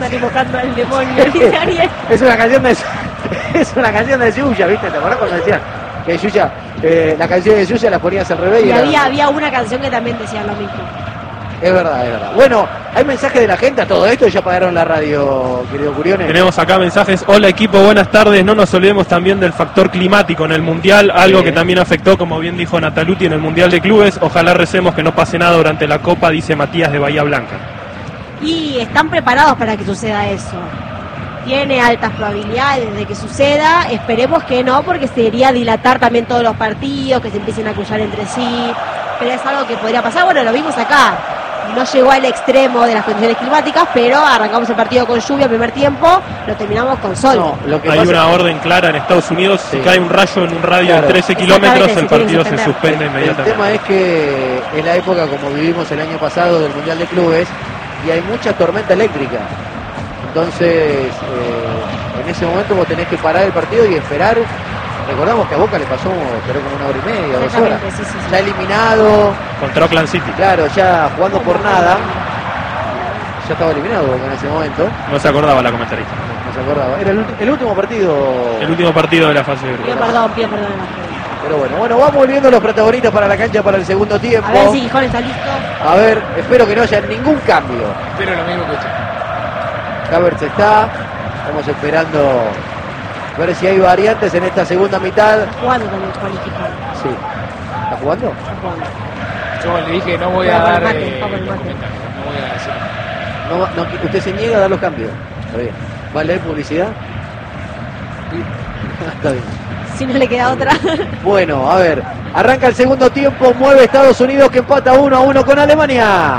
salir buscando al demonio, dice Ariel. Es una canción de Yuya, ¿viste? ¿Te acordás cuando decían que Yuya, la canción de Yuya la ponías al revés? Y había una canción que también decía lo mismo. Es verdad, es verdad. Bueno, hay mensajes de la gente a todo esto. Ya apagaron la radio, querido Curiones. Tenemos acá mensajes. Hola equipo, buenas tardes. No nos olvidemos también del factor climático en el Mundial, algo que también afectó, como bien dijo Nataluti, en el Mundial de Clubes. Ojalá recemos que no pase nada durante la Copa, dice Matías de Bahía Blanca. Y están preparados para que suceda eso. Tiene altas probabilidades de que suceda. Esperemos que no, porque sería dilatar también todos los partidos, que se empiecen a cruzar entre sí. Pero es algo que podría pasar. Bueno, lo vimos acá. No llegó al extremo de las condiciones climáticas, pero arrancamos el partido con lluvia, primer tiempo, lo terminamos con sol. No, hay una orden clara en Estados Unidos, si cae un rayo en un radio de 13 kilómetros, el partido se suspende inmediatamente. El tema es que es la época, como vivimos el año pasado, del Mundial de Clubes, y hay mucha tormenta eléctrica. Entonces, en ese momento vos tenés que parar el partido y esperar. Recordamos que a Boca le pasó, creo, como 1 hora y media, 2 horas. Sí. Ya eliminado. Contra Oakland City. Claro, ya jugando por nada. Ya estaba eliminado Boca en ese momento. No se acordaba la comentarista. No se acordaba. Era el último partido. El último partido de la fase de grupos. Pido perdón. Pero bueno, vamos volviendo los protagonistas para la cancha para el segundo tiempo. A ver si Gijón está listo. A ver, espero que no haya ningún cambio. Espero lo mismo que usted. Havertz está. Estamos esperando ver si hay variantes en esta segunda mitad. Jugando también Juan y Gijón. Sí. ¿Está jugando? Está jugando. Yo le dije no voy a dar. No voy a decir. Usted se niega a dar los cambios. Está bien. ¿Va a leer publicidad? Sí. Está bien. Si no le queda otra. Bueno, a ver. Arranca el segundo tiempo. Mueve Estados Unidos, que empata 1-1 con Alemania.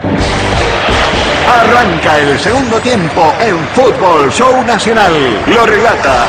Arranca el segundo tiempo en Fútbol Show Nacional. Lo relata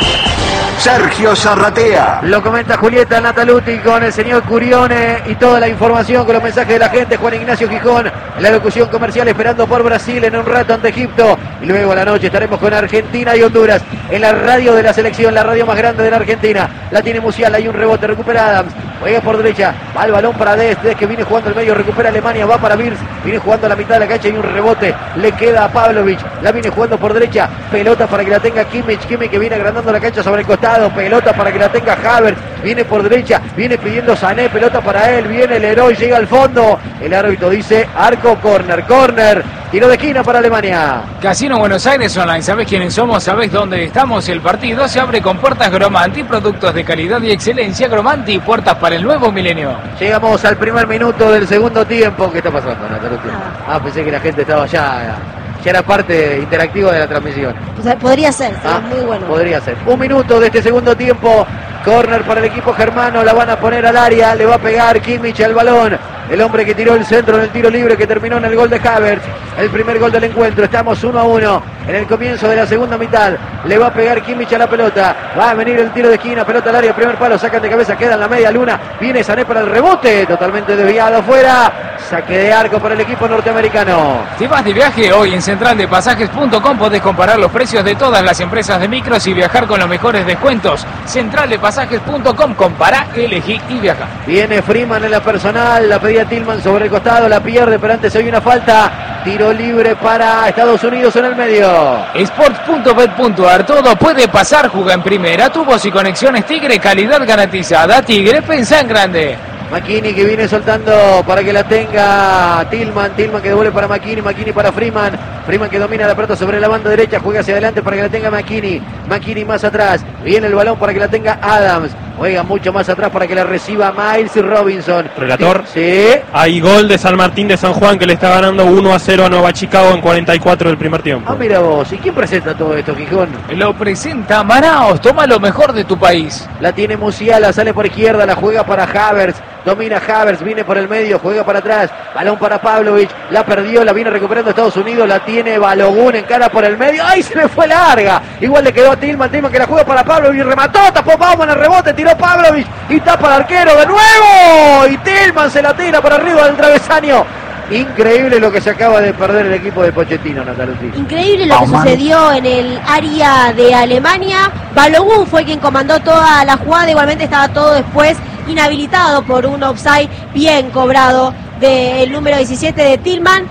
Sergio Zarratea. Lo comenta Julieta Nataluti con el señor Curione y toda la información con los mensajes de la gente. Juan Ignacio Gijón en la locución comercial, esperando por Brasil en un rato ante Egipto. Y luego a la noche estaremos con Argentina y Honduras en la radio de la selección, la radio más grande de la Argentina. La tiene Musial, hay un rebote, recupera Adams. Juega por derecha, va el balón para Des que viene jugando el medio, recupera Alemania, va para Birz, viene jugando a la mitad de la cancha y un rebote, le queda a Pavlovic, la viene jugando por derecha, pelota para que la tenga Kimmich que viene agrandando la cancha sobre el costado, pelota para que la tenga Havertz, viene por derecha, viene pidiendo Sané, pelota para él, viene el héroe, llega al fondo, el árbitro dice arco, corner, tiro de esquina para Alemania. Casino Buenos Aires Online, ¿sabés quiénes somos? ¿Sabés dónde estamos? El partido se abre con puertas Gromanti, productos de calidad y excelencia. Gromanti, puertas para el nuevo milenio. Llegamos al primer minuto del segundo tiempo. ¿Qué está pasando, Natalia? Pensé que la gente estaba ya era parte interactiva de la transmisión. O sea, podría ser, muy bueno. Podría ser. 1 minuto de este segundo tiempo. Corner para el equipo germano, la van a poner al área, le va a pegar Kimmich al balón. El hombre que tiró el centro en el tiro libre que terminó en el gol de Havertz. El primer gol del encuentro. Estamos 1-1 en el comienzo de la segunda mitad. Le va a pegar Kimmich a la pelota. Va a venir el tiro de esquina, pelota al área, primer palo, sacan de cabeza, queda en la media luna. Viene Sané para el rebote, totalmente desviado afuera. Saque de arco para el equipo norteamericano. Si vas de viaje hoy en centraldepasajes.com podés comparar los precios de todas las empresas de micros y viajar con los mejores descuentos. Centraldepasajes.com, compará, elegí y viaja. Viene Freeman en la personal, la pedía Tillman sobre el costado, la pierde, pero antes hay una falta. Tiro libre para Estados Unidos en el medio. Sports.bet.ar, todo puede pasar, juega en primera, tubos y conexiones Tigre, calidad garantizada. Tigre, pensá en grande. McKinney que viene soltando para que la tenga Tillman que devuelve para McKinney para Freeman que domina la pelota sobre la banda derecha, juega hacia adelante para que la tenga McKinney más atrás, viene el balón para que la tenga Adams, juega mucho más atrás para que la reciba Miles Robinson. Relator, sí. Hay gol de San Martín de San Juan que le está ganando 1-0 a Nueva Chicago en 44 del primer tiempo. Mira vos, ¿y quién presenta todo esto, Gijón? Lo presenta Manaos, toma lo mejor de tu país. La tiene Musiala, sale por izquierda, la juega para Havertz. Domina Havertz, viene por el medio, juega para atrás, balón para Pavlovic, la perdió, la viene recuperando Estados Unidos, la tiene Balogun, encara por el medio, ¡ay, se le fue larga! Igual le quedó a Tillman que la juega para Pavlovic, remató, tapó Bauman el rebote, tiró Pavlovic y tapa al arquero de nuevo, y Tillman se la tira por arriba del travesaño. Increíble lo que se acaba de perder el equipo de Pochettino, Nataluti. Increíble lo que sucedió en el área de Alemania. Balogun fue quien comandó toda la jugada, igualmente estaba todo después inhabilitado por un offside bien cobrado del número 17 de Tillman.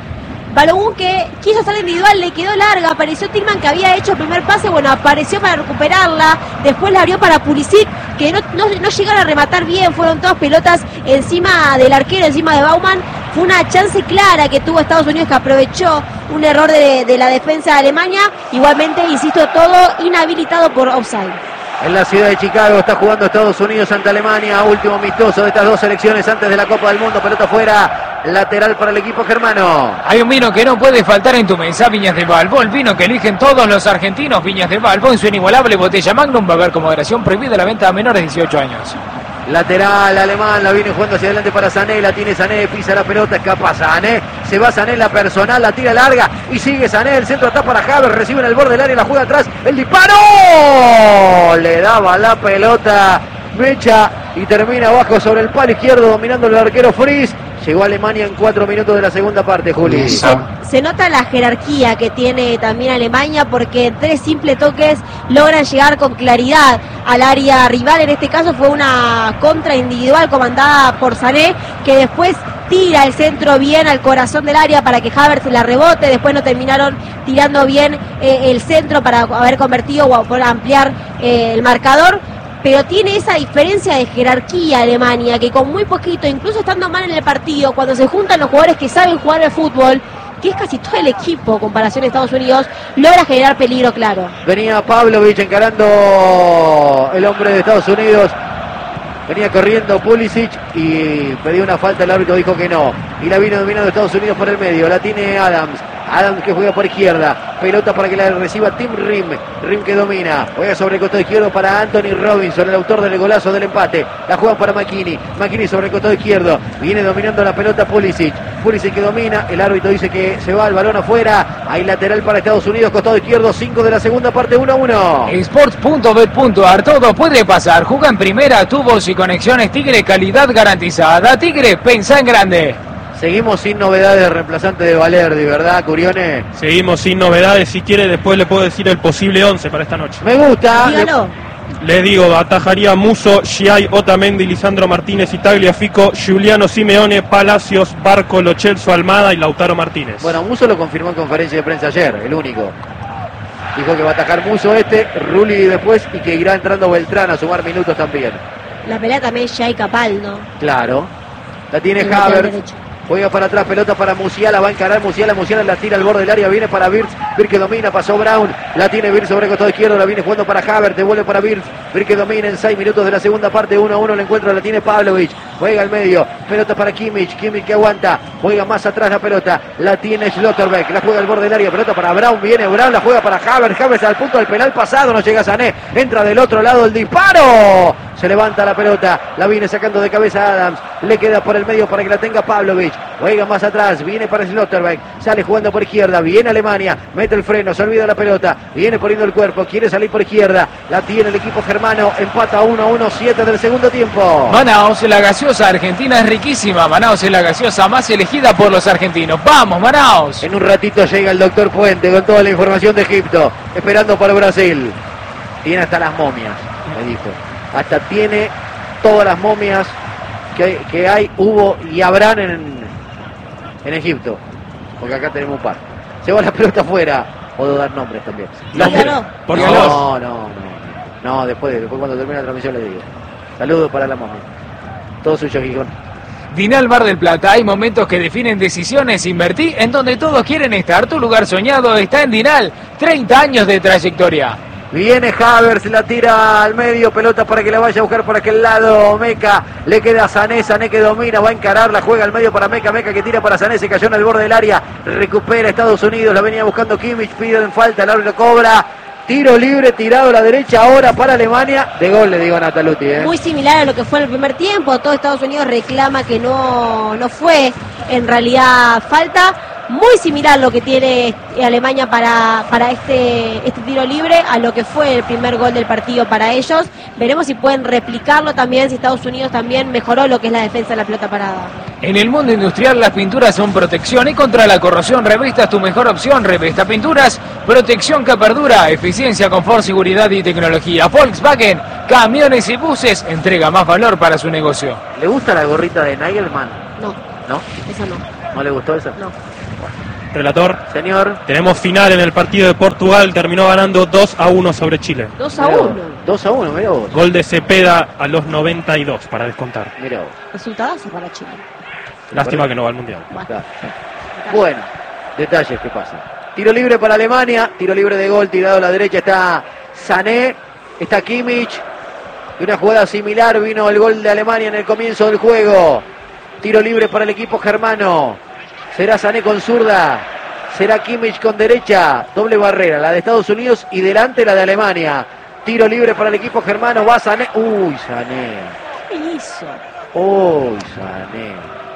Balogun que quiso hacer individual, le quedó larga, apareció Tillman que había hecho el primer pase, bueno, apareció para recuperarla, después la abrió para Pulisic, que no llegaron a rematar bien, fueron todas pelotas encima del arquero, encima de Baumann. Fue una chance clara que tuvo Estados Unidos, que aprovechó un error de la defensa de Alemania. Igualmente, insisto, todo inhabilitado por offside. En la ciudad de Chicago está jugando Estados Unidos ante Alemania, último amistoso de estas dos selecciones antes de la Copa del Mundo. Pelota fuera, lateral para el equipo germano. Hay un vino que no puede faltar en tu mesa, Viñas del Balbo, el vino que eligen todos los argentinos. Viñas del Balbo en su inigualable botella Magnum, va a haber con moderación, prohibida la venta a menores de 18 años. Lateral alemán, la viene jugando hacia adelante para Sané, la tiene Sané, pisa la pelota, escapa Sané, se va Sané en la personal, la tira larga y sigue Sané, el centro está para Havertz, recibe en el borde del área, la juega atrás, el disparo, le daba la pelota Mecha y termina abajo sobre el palo izquierdo dominando el arquero Fries. Llegó Alemania en 4 minutos de la segunda parte, Juli. Se nota la jerarquía que tiene también Alemania, porque en 3 simples toques logran llegar con claridad al área rival. En este caso fue una contra individual comandada por Sané, que después tira el centro bien al corazón del área para que Havertz la rebote. Después no terminaron tirando bien el centro para haber convertido o por ampliar el marcador. Pero tiene esa diferencia de jerarquía Alemania, que con muy poquito, incluso estando mal en el partido, cuando se juntan los jugadores que saben jugar al fútbol, que es casi todo el equipo, comparación a Estados Unidos, logra generar peligro claro. Venía Pavlovich encarando el hombre de Estados Unidos. Venía corriendo Pulisic y pedía una falta, el árbitro dijo que no. Y la vino dominando Estados Unidos por el medio, la tiene Adams. Adams que juega por izquierda, pelota para que la reciba Tim Rim, Rim que domina, juega sobre el costado izquierdo para Anthony Robinson, el autor del golazo del empate, la juega para McKinney, McKinney sobre el costado izquierdo, viene dominando la pelota Pulisic, Pulisic que domina, el árbitro dice que se va el balón afuera, hay lateral para Estados Unidos, costado izquierdo, 5 de la segunda parte, 1-1. Sports.bet.ar, todo puede pasar, juega en primera, tubos y conexiones Tigre, calidad garantizada. Tigre, pensá en grande. Seguimos sin novedades de reemplazante de Valerdi, ¿verdad, Curione? Seguimos sin novedades. Si quiere, después le puedo decir el posible 11 para esta noche. Me gusta. Dígalo. Le digo, atajaría Musso, Giai, Otamendi, Lisandro Martínez, Tagliafico, Giuliano Simeone, Palacios, Barco, Lo Celso, Almada y Lautaro Martínez. Bueno, Musso lo confirmó en conferencia de prensa ayer, el único. Dijo que va a atajar Musso Rulli después y que irá entrando Beltrán a sumar minutos también. La pelea también ya hay Capaldo. Claro. La tiene El Havertz. Juega para atrás, pelota para Musiala, va a encarar Musiala la tira al borde del área, viene para Wirtz que domina, pasó Brown, la tiene Wirtz sobre el costado izquierdo, la viene jugando para Havertz, devuelve para Wirtz que domina en 6 minutos de la segunda parte, 1-1 el encuentro, la tiene Pavlovich, juega al medio, pelota para Kimmich que aguanta, juega más atrás la pelota, la tiene Schlotterbeck, la juega al borde del área, pelota para Brown, viene Brown, la juega para Havertz al punto del penal pasado, no llega Sané, entra del otro lado el disparo, se levanta la pelota, la viene sacando de cabeza Adams, le queda por el medio para que la tenga Pavlovich, juega más atrás, viene para Schlotterbeck, sale jugando por izquierda, viene Alemania, mete el freno, se olvida la pelota, viene poniendo el cuerpo, quiere salir por izquierda, la tiene el equipo germano, empata 1-1, 7 del segundo tiempo. Manaos, la gaseosa argentina es riquísima, Manaos es la gaseosa más elegida por los argentinos. ¡Vamos, Manaos! En un ratito llega el doctor Puente con toda la información de Egipto, esperando para Brasil. Tiene hasta las momias, me dijo. Hasta tiene todas las momias que hay, hubo y habrán en Egipto. Porque acá tenemos un par. Se va la pelota afuera. Puedo dar nombres también. Por favor. No, después cuando termine la transmisión le digo. Saludos para la momia. Todo suyo, Gijón. Dinal Mar del Plata, hay momentos que definen decisiones. Invertí en donde todos quieren estar. Tu lugar soñado está en Dinal. 30 años de trayectoria. Viene Havertz, la tira al medio, pelota para que la vaya a buscar por aquel lado Meca, le queda a Sané que domina, va a encarar, la juega al medio para Meca que tira para Sané, se cayó en el borde del área, recupera Estados Unidos, la venía buscando Kimmich, piden falta, el árbitro cobra, tiro libre, tirado a la derecha ahora para Alemania, de gol le digo a Nataluti. Muy similar a lo que fue en el primer tiempo, todo Estados Unidos reclama que no fue en realidad falta. Muy similar lo que tiene Alemania para este tiro libre a lo que fue el primer gol del partido para ellos. Veremos si pueden replicarlo también, si Estados Unidos también mejoró lo que es la defensa de la pelota parada. En el mundo industrial las pinturas son protección y contra la corrosión. Revesta es tu mejor opción. Revesta Pinturas, protección que perdura, eficiencia, confort, seguridad y tecnología. Volkswagen, camiones y buses, entrega más valor para su negocio. ¿Le gusta la gorrita de Nagelman? No, ¿No? esa no. ¿No le gustó esa? No. Relator, Señor. tenemos final en el partido de Portugal, terminó ganando 2-1 sobre Chile. 2-1. 2-1, mirá vos. Gol de Cepeda a los 92 para descontar. Mirá vos. Resultadazo para Chile. Lástima que no va al Mundial. Está. Bueno, detalles que pasan. Tiro libre para Alemania, tiro libre de gol, tirado a la derecha está Sané, está Kimmich. De una jugada similar vino el gol de Alemania en el comienzo del juego. Tiro libre para el equipo germano. Será Sané con zurda, será Kimmich con derecha. Doble barrera, la de Estados Unidos y delante la de Alemania. Tiro libre para el equipo germano, va Sané. Uy, Sané. ¿Qué hizo? Uy, Sané.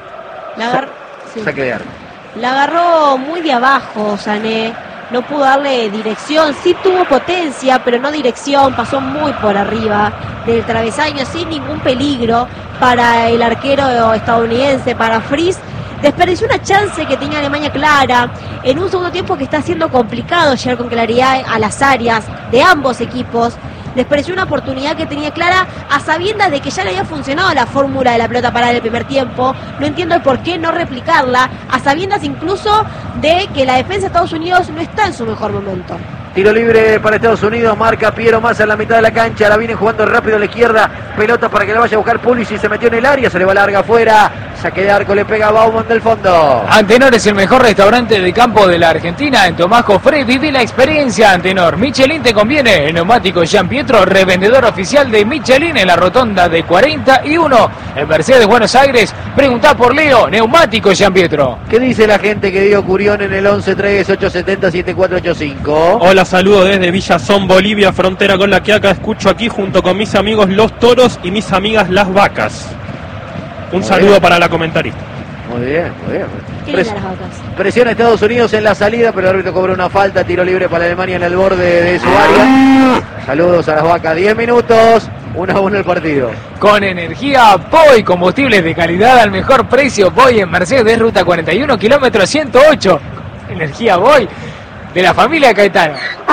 Sí. Saque de arco. La agarró muy de abajo Sané, no pudo darle dirección, sí tuvo potencia, pero no dirección, pasó muy por arriba del travesaño sin ningún peligro para el arquero estadounidense, para Fries. Desperdició una chance que tenía Alemania clara en un segundo tiempo que está siendo complicado llegar con claridad a las áreas de ambos equipos. Desperdició una oportunidad que tenía clara a sabiendas de que ya le había funcionado la fórmula de la pelota parada en el primer tiempo. No entiendo el por qué no replicarla, a sabiendas incluso de que la defensa de Estados Unidos no está en su mejor momento. Tiro libre para Estados Unidos, marca Piero Massa en la mitad de la cancha, la viene jugando rápido a la izquierda, pelota para que la vaya a buscar Pulisic, se metió en el área, se le va larga afuera, saque de arco, le pega a Bauman del fondo. Antenor es el mejor restaurante de campo de la Argentina. En Tomás Cofré viví la experiencia Antenor. Michelin te conviene. El neumático Jean Pietro, revendedor oficial de Michelin en la rotonda de 41 en Mercedes, Buenos Aires. Preguntá por Leo, neumático Jean Pietro. ¿Qué dice la gente que dio Curión en el 11-3-870-7485? Hola, saludo desde Villazón, Bolivia, frontera con La Quiaca. Escucho aquí junto con mis amigos los toros y mis amigas las vacas. Un saludo para la comentarista. Muy bien, muy bien. Qué lindas las vacas. Presiona Estados Unidos en la salida, pero el árbitro cobra una falta, tiro libre para Alemania en el borde de su área. Saludos a las vacas, 10 minutos, 1-1 el partido. Con energía Boy, combustibles de calidad al mejor precio. Boy en Mercedes, ruta 41, kilómetro 108. Energía Boy de la familia Caetano.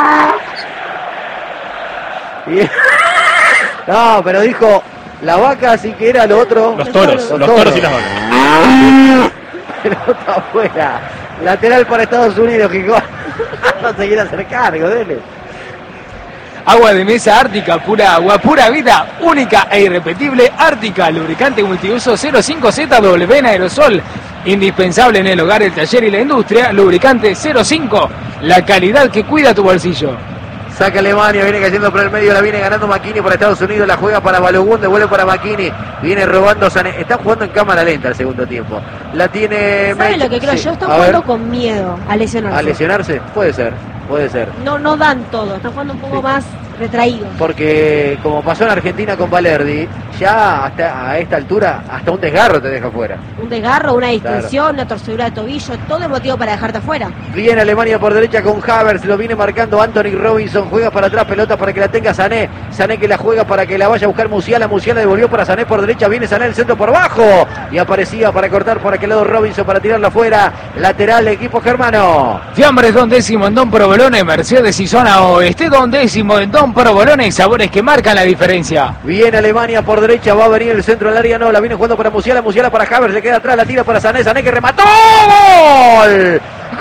Bien. No, pero dijo la vaca, así que era lo otro. Los toros y las vacas. Pelota afuera. Lateral para Estados Unidos, Gijón. No se quiere hacer cargo, dele. Agua de mesa Ártica, pura agua, pura vida, única e irrepetible. Ártica, lubricante multiuso 05ZW en aerosol. Indispensable en el hogar, el taller y la industria. Lubricante 05, la calidad que cuida tu bolsillo. Saca Alemania, viene cayendo por el medio, la viene ganando Makini por Estados Unidos, la juega para Balogun, devuelve para Makini, viene robando Sané. Están jugando en cámara lenta el segundo tiempo. La tiene... ¿Saben lo que creo yo? Están jugando con miedo a lesionarse. ¿A lesionarse? Puede ser, puede ser. No dan todo, están jugando un poco más retraídos. Porque como pasó en Argentina con Valerdi, ya hasta a esta altura, hasta un desgarro te deja fuera. Un desgarro, una distensión, una torcedura de tobillo, todo el motivo para dejarte afuera. Viene Alemania por derecha con Havertz, lo viene marcando Anthony Robinson, juega para atrás, pelota para que la tenga Sané, Sané que la juega para que la vaya a buscar Musiala, Musiala devolvió para Sané por derecha, viene Sané el centro por bajo, y aparecía para cortar por aquel lado Robinson para tirarla afuera, lateral equipo germano. Fiambres Don Décimo en Don Provolone, Mercedes y zona oeste, Don Décimo en Don Provolone, sabores que marcan la diferencia. Viene Alemania por derecha, va a venir el centro del área, no, la viene jugando para Musiala, Musiala para Havertz, le queda atrás, la tira para Sané, Sané que remató, ¡gol!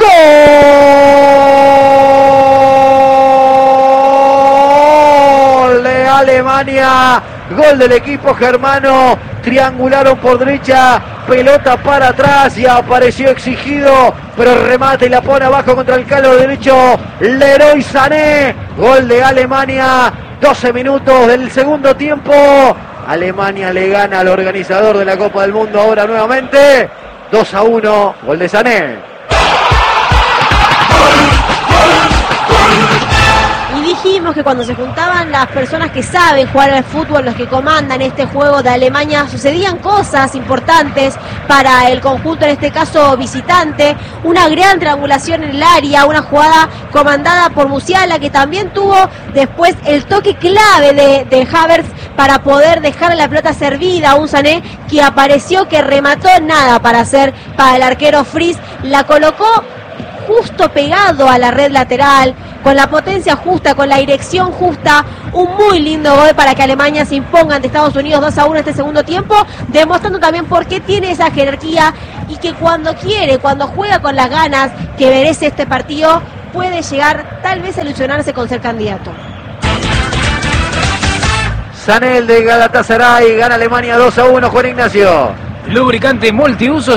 ¡Gol de Alemania! Gol del equipo germano, triangularon por derecha, pelota para atrás y apareció exigido, pero remate y la pone abajo contra el calo derecho, Leroy Sané, gol de Alemania, 12 minutos del segundo tiempo, Alemania le gana al organizador de la Copa del Mundo ahora nuevamente, 2-1, gol de Sané. Y dijimos que cuando se juntaban las personas que saben jugar al fútbol, los que comandan este juego de Alemania, sucedían cosas importantes para el conjunto, en este caso visitante. Una gran triangulación en el área, una jugada comandada por Musiala, que también tuvo después el toque clave de Havertz para poder dejar la pelota servida a un Sané que apareció, que remató nada para hacer para el arquero Fries, la colocó justo pegado a la red lateral, con la potencia justa, con la dirección justa, un muy lindo gol para que Alemania se imponga ante Estados Unidos 2-1 este segundo tiempo, demostrando también por qué tiene esa jerarquía y que cuando quiere, cuando juega con las ganas que merece este partido, puede llegar tal vez a ilusionarse con ser candidato. Sané, el de Galatasaray, gana Alemania 2-1, Juan Ignacio. Lubricante multiuso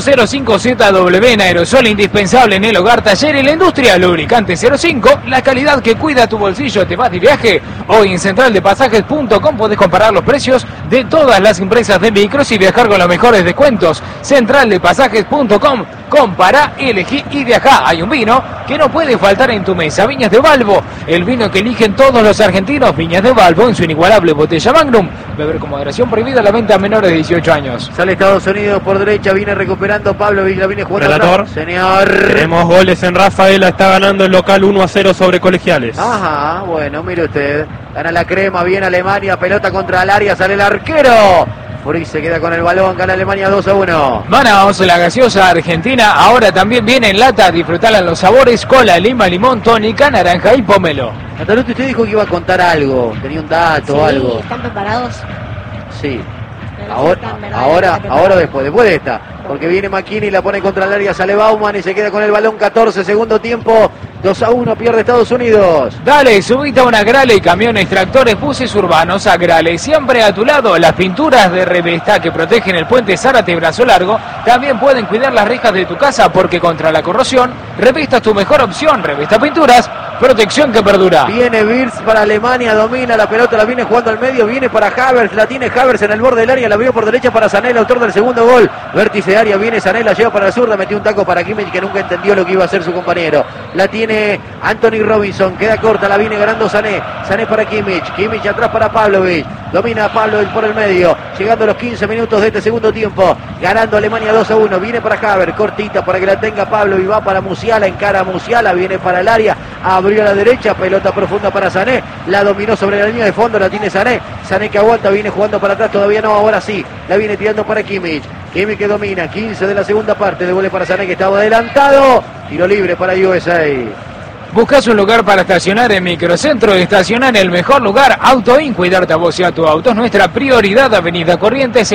05ZW en aerosol, indispensable en el hogar, taller y la industria. Lubricante 05, la calidad que cuida tu bolsillo. Te vas de viaje. Hoy en centraldepasajes.com podés comparar los precios de todas las empresas de micros y viajar con los mejores descuentos. Centraldepasajes.com, compara, elegí y viajá. Hay un vino que no puede faltar en tu mesa. Viñas de Balbo, el vino que eligen todos los argentinos. Viñas de Balbo en su inigualable botella Magnum. Beber con moderación, prohibida la venta a menores de 18 años. Sale Estados Unidos por derecha, viene recuperando Pablo Villa, viene jugando Relator. atrás. Señor. Tenemos goles en Rafaela, está ganando el local 1-0 sobre Colegiales. Ajá, bueno, mire usted. Gana la crema, viene Alemania, pelota contra el área, sale el arquero. Furi se queda con el balón, gana Alemania 2-1. Vamos, la gaseosa argentina, ahora también viene en lata. Disfrutarla en los sabores: cola, lima, limón, tónica, naranja y pomelo. Nataluti, usted dijo que iba a contar algo, tenía un dato o algo. ¿Están preparados? Sí. Pero Ahora, están verdaderamente ahora preparados. después de esta. Porque viene McKinney, la pone contra el área, sale Bauman y se queda con el balón. 14, segundo tiempo. 2-1, pierde Estados Unidos. Dale, subite a una Agrale, camiones, tractores, buses urbanos. Agrale, siempre a tu lado. Las pinturas de Revesta que protegen el puente Zárate Brazo Largo también pueden cuidar las rejas de tu casa, porque contra la corrosión, Revesta es tu mejor opción. Revesta Pinturas, protección que perdura. Viene Wirtz para Alemania, domina la pelota, la viene jugando al medio, viene para Havertz, la tiene Havertz en el borde del área, la abrió por derecha para Sané, el autor del segundo gol. Vértice de área, viene Sané, la lleva para la zurda, metió un taco para Kimmich que nunca entendió lo que iba a hacer su compañero. La tiene Anthony Robinson, queda corta, la viene ganando Sané. Sané para Kimmich, Kimmich atrás para Pavlovic, domina Pavlovic por el medio, llegando a los 15 minutos de este segundo tiempo, ganando Alemania 2-1, viene para Havertz, cortita para que la tenga Pavlovic, va para Musiala, encara a Musiala, viene para el área, abrió a la derecha, pelota profunda para Sané, la dominó sobre la línea de fondo, la tiene Sané, Sané que aguanta, viene jugando para atrás, todavía no, ahora sí, la viene tirando para Kimmich, Kimmich que domina, 15 de la segunda parte, devuelve para Sané que estaba adelantado, tiro libre para USA. ¿Buscas un lugar para estacionar en Microcentro? Estacionar en el mejor lugar, AutoIn. Cuidarte a vos y a tu auto es nuestra prioridad. Avenida Corrientes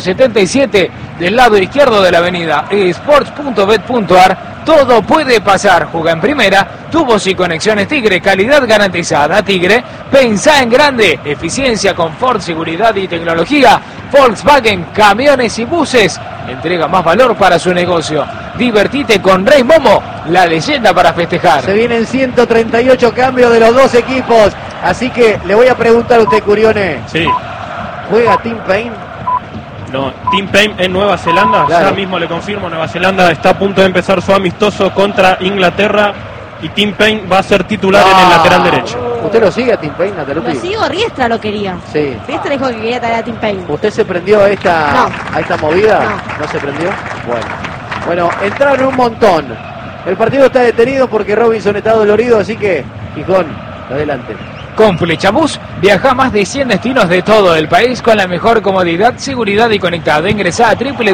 677, del lado izquierdo de la avenida. Sports.bet.ar. Todo puede pasar. Juega en primera. Tubos y conexiones Tigre. Calidad garantizada. Tigre, pensá en grande. Eficiencia, confort, seguridad y tecnología. Volkswagen, camiones y buses. Entrega más valor para su negocio. Divertite con Rey Momo, la leyenda para festejar. Se vienen 138 cambios de los dos equipos, así que le voy a preguntar a usted, Curione. Sí. ¿Juega Tim Payne? No, Tim Payne en Nueva Zelanda, Claro. ya mismo le confirmo, Nueva Zelanda está a punto de empezar su amistoso contra Inglaterra y Tim Payne va a ser titular en el lateral derecho. ¿Usted lo sigue a Tim Payne, Lo Nataluti? sigo, Riestra lo quería. Sí. Riestra dijo que quería traer a Tim Payne. ¿Usted se prendió a esta, No. a esta movida? ¿No se prendió? Bueno, entraron un montón. El partido está detenido porque Robinson está dolorido, así que, Gijón, adelante. Con Flechabús viaja a más de 100 destinos de todo el país con la mejor comodidad, seguridad y conectado. Ingresá a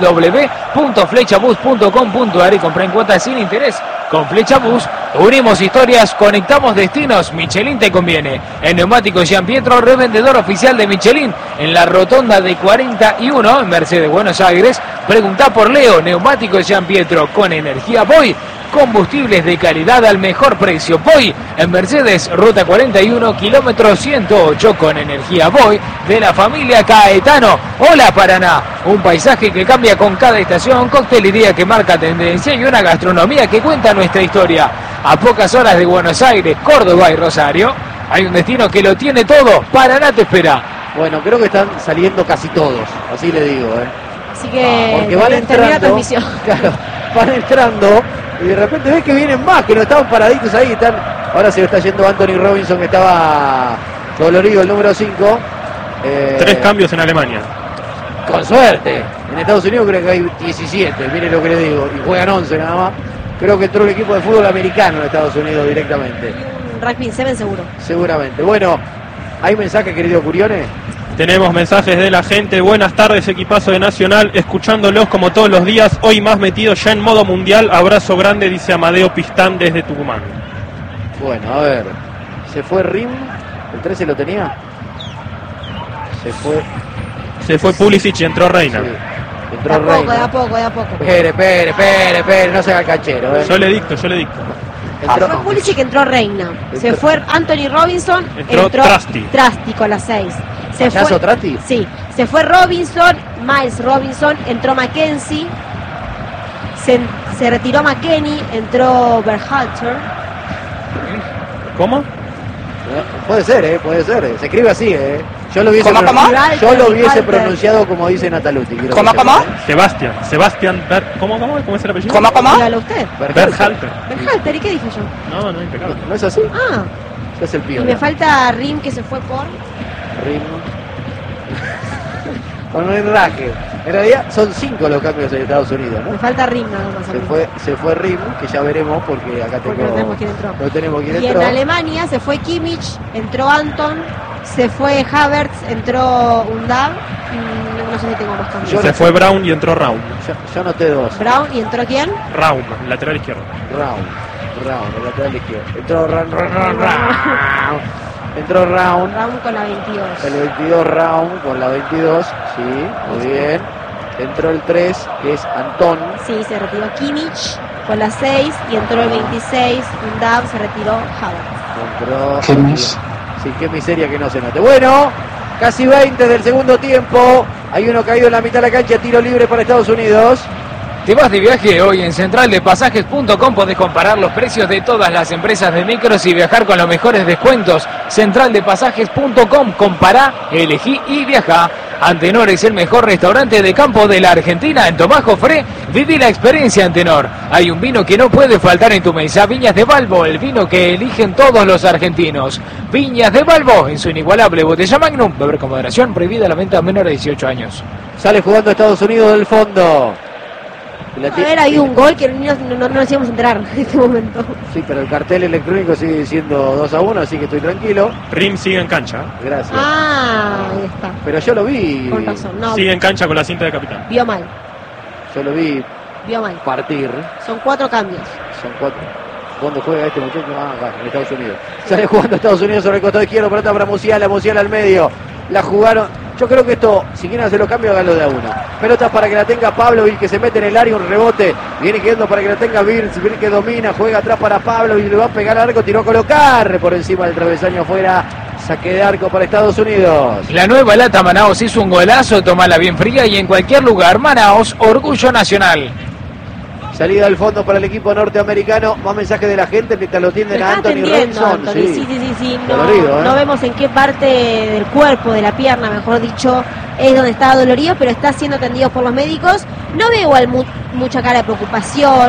www.flechabus.com.ar y comprá en cuotas sin interés. Con Flechabús unimos historias, conectamos destinos. Michelin te conviene. En Neumáticos Gian Pietro, revendedor oficial de Michelin en la rotonda de 41 en Mercedes, Buenos Aires. Preguntá por Leo. Neumáticos Gian Pietro, con energía Boy. Combustibles de calidad al mejor precio. Boy en Mercedes, ruta 41, kilómetro 108, con energía Boy de la familia Caetano. Hola Paraná, un paisaje que cambia con cada estación, coctelería que marca tendencia y una gastronomía que cuenta nuestra historia. A pocas horas de Buenos Aires, Córdoba y Rosario, hay un destino que lo tiene todo. Paraná te espera. Bueno, creo que están saliendo casi todos, así le digo, Así que porque van termina la entrando, transmisión. claro, van entrando y de repente ves que vienen más, que no estaban paraditos ahí, están, ahora se lo está yendo Anthony Robinson, que estaba dolorido, el número 5. 3 cambios en Alemania. Con suerte. En Estados Unidos creo que hay 17, mire lo que le digo, y juegan 11 nada más. Creo que entró el equipo de fútbol americano en Estados Unidos directamente, Un Rugby 7 seguro. seguramente. Bueno, ¿hay mensaje, querido Curione? Tenemos mensajes de la gente. Buenas tardes, equipazo de Nacional, escuchándolos como todos los días, hoy más metido ya en modo mundial. Abrazo grande, dice Amadeo Pistán desde Tucumán. Bueno, a ver, se fue Rim, el 13 lo tenía. Se fue Se fue Pulisic y entró Reina. sí. Entró De Reina. a poco. Espere, no se haga el canchero. Yo le dicto. Entró- Fue Pulisic que entró Reina. Se Entró- fue Anthony Robinson. Entró Trusty. Con las 6. ¿Payaso Trusty? Sí. Se fue Robinson, Miles Robinson, entró Mackenzie. Se retiró McKennie, entró Berhalter. ¿Cómo? Puede ser. Se escribe así, Yo lo hubiese, ¿Cómo? Yo lo hubiese Halter. pronunciado como dice Nataluti. quiero ¿Cómo? que sepa, Sebastián ¿Cómo es el apellido? ¿Cómo? Dígalo usted. Berhalter. Berhalter, ¿y qué dije yo? No, impecable. ¿No es así? Ah, Yo es el y pío. me falta Rim que se fue por... Ritmo. Con un enraje. En realidad son 5 los cambios en Estados Unidos, Me ¿no? falta Rim nada más. a mí. Se fue Rim, que ya veremos porque acá Porque tengo. no tenemos quién entró. No tenemos quién Y entró. en Alemania se fue Kimmich, entró Anton, se fue Havertz, entró Undav, no sé si tengo más cambios. Se fue Brown y entró Raum. Yo anoté 2. Brown, ¿y entró quién? Raum, lateral izquierdo. Round, el lateral izquierdo. Entró Round. Entró Round. Brown con la 22. El 22 Round con la 22. Sí, muy bien. Entró el 3, que es Antón. Sí, se retiró Kimmich con la 6 y entró el 26, Undav, se retiró Havertz. Entró. Sí, qué miseria que no se note. Bueno, casi 20 del segundo tiempo. Hay uno caído en la mitad de la cancha, tiro libre para Estados Unidos. ¿Te vas de viaje? Hoy en centraldepasajes.com podés comparar los precios de todas las empresas de micros y viajar con los mejores descuentos. Centraldepasajes.com, compará, elegí y viaja. Antenor es el mejor restaurante de campo de la Argentina. En Tomás Jofré, viví la experiencia Antenor. Hay un vino que no puede faltar en tu mesa. Viñas de Balbo, el vino que eligen todos los argentinos. Viñas de Balbo, en su inigualable botella Magnum. Beber con moderación, prohibida la venta a menores de 18 años. Sale jugando Estados Unidos del fondo. A ver, hay un gol que no nos íbamos a enterar en este momento. Sí, pero el cartel electrónico sigue diciendo 2-1, así que estoy tranquilo. Rim sigue en cancha. Gracias. Ah, ahí está. Pero yo lo vi. Con razón. No, Sigue en cancha con la cinta de capitán. vio mal. Yo lo vi partir. Son 4 cambios. Son 4. ¿Dónde juega este muchacho? Acá, en Estados Unidos. Sale jugando Estados Unidos sobre el costado izquierdo, pelota para Musiala al medio. La jugaron. Yo creo que esto, si quieren hacer los cambios, háganlo de a uno. Pelota para que la tenga Pavlovic, que se mete en el área, un rebote. Viene quedando para que la tenga Birz, Birz que domina, juega atrás para Pavlovic, le va a pegar al arco, tiró a colocar por encima del travesaño afuera. Saque de arco para Estados Unidos. La nueva lata Manaos hizo un golazo, tomala bien fría y en cualquier lugar. Manaos, orgullo nacional. Salida del fondo para el equipo norteamericano. Más mensaje de la gente que lo tienden Me a está Anthony atendiendo, Robinson. Anthony. Sí. No, Dolorido, no vemos en qué parte del cuerpo, de la pierna, mejor dicho, es donde está dolorido, pero está siendo atendido por los médicos. No veo igual mucha cara de preocupación.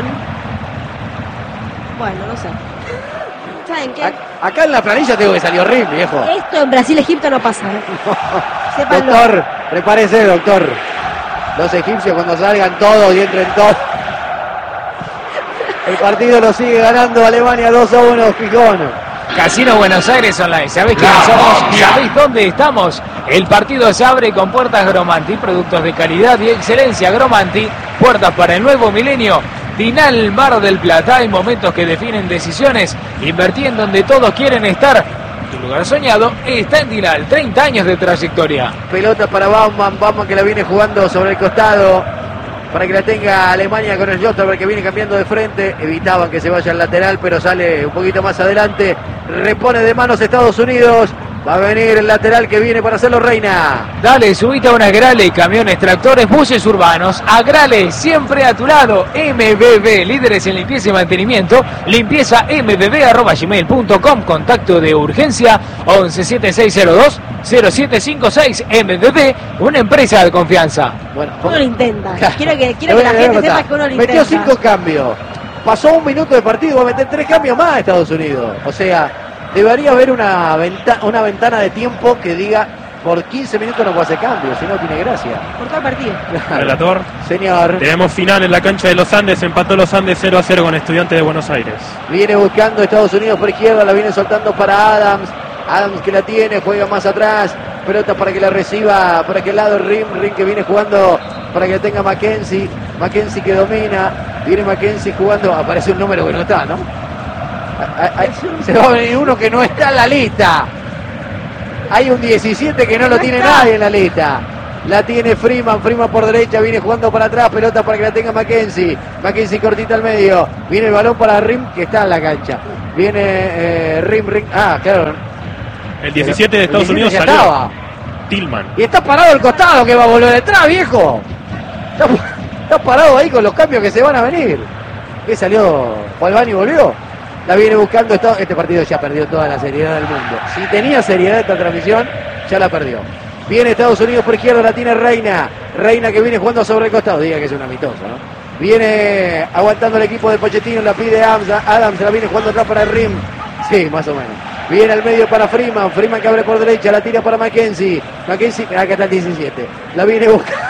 Bueno, no sé. ¿Saben qué? Acá en la planilla tengo que salir horrible, viejo. Esto en Brasil-Egipto no pasa. Sépanlo. Doctor, prepárese, doctor. Los egipcios cuando salgan todos y entren todos. El partido lo sigue ganando Alemania 2-1, Gijón. Casino Buenos Aires Online. ¿Sabés quiénes somos? ¿Sabéis dónde estamos? El partido se abre con puertas Gromanti, productos de calidad y excelencia. Gromanti, puertas para el nuevo milenio. Dinal Mar del Plata, hay momentos que definen decisiones. Invertí en donde todos quieren estar. Tu lugar soñado está en Dinal, 30 años de trayectoria. Pelota para Baumann que la viene jugando sobre el costado. Para que la tenga Alemania con el Jotterberg que viene cambiando de frente. Evitaban que se vaya al lateral, pero sale un poquito más adelante. Repone de manos Estados Unidos. Va a venir el lateral que viene para hacerlo Reina. Dale, subite a una Agrale, camiones, tractores, buses urbanos. Agrale, siempre a tu lado. MBB, líderes en limpieza y mantenimiento. Limpieza mbb@gmail.com. Contacto de urgencia 117602-0756. MBB, una empresa de confianza. Bueno, Uno lo intenta. Quiero que Le voy la a gente contar. sepa que uno lo Metió intenta. 5 cambios. Pasó un minuto de partido, va a meter 3 cambios más a Estados Unidos. O sea, debería haber una ventana de tiempo que diga por 15 minutos no puede hacer cambios, si no tiene gracia. Por todo el partido. Relator. Señor, Tenemos final en la cancha de los Andes. Empató los Andes 0-0 con Estudiantes de Buenos Aires. viene buscando Estados Unidos por izquierda, la viene soltando para Adams. Adams que la tiene, juega más atrás. Pelota para que la reciba por aquel lado Rim que viene jugando para que la tenga Mackenzie. Mackenzie que domina. Viene Mackenzie jugando. Aparece un número que no está, ¿no? Se va a venir uno que no está en la lista. Hay un 17 que no lo tiene nadie en la lista. La tiene Freeman por derecha, viene jugando para atrás, pelota para que la tenga Mackenzie. Mackenzie cortita al medio. Viene el balón para Rim, que está en la cancha. Viene Rim. Ah, claro. El 17 de Estados Unidos ya salió. Estaba. Tillman. Y está parado al costado, que va a volver detrás, viejo. Está parado ahí con los cambios que se van a venir. ¿Qué salió? Juan y volvió. La viene buscando. Este partido ya perdió toda la seriedad del mundo. Si tenía seriedad esta transmisión, ya la perdió. Viene Estados Unidos por izquierda, la tiene Reina. Reina que viene jugando sobre el costado. Diga que es un amistoso, ¿no? Viene aguantando el equipo de Pochettino, la pide Adams, la viene jugando atrás para Rim. Sí, más o menos. Viene al medio para Freeman. Freeman que abre por derecha, la tira para Mackenzie. Mackenzie, acá está el 17. La viene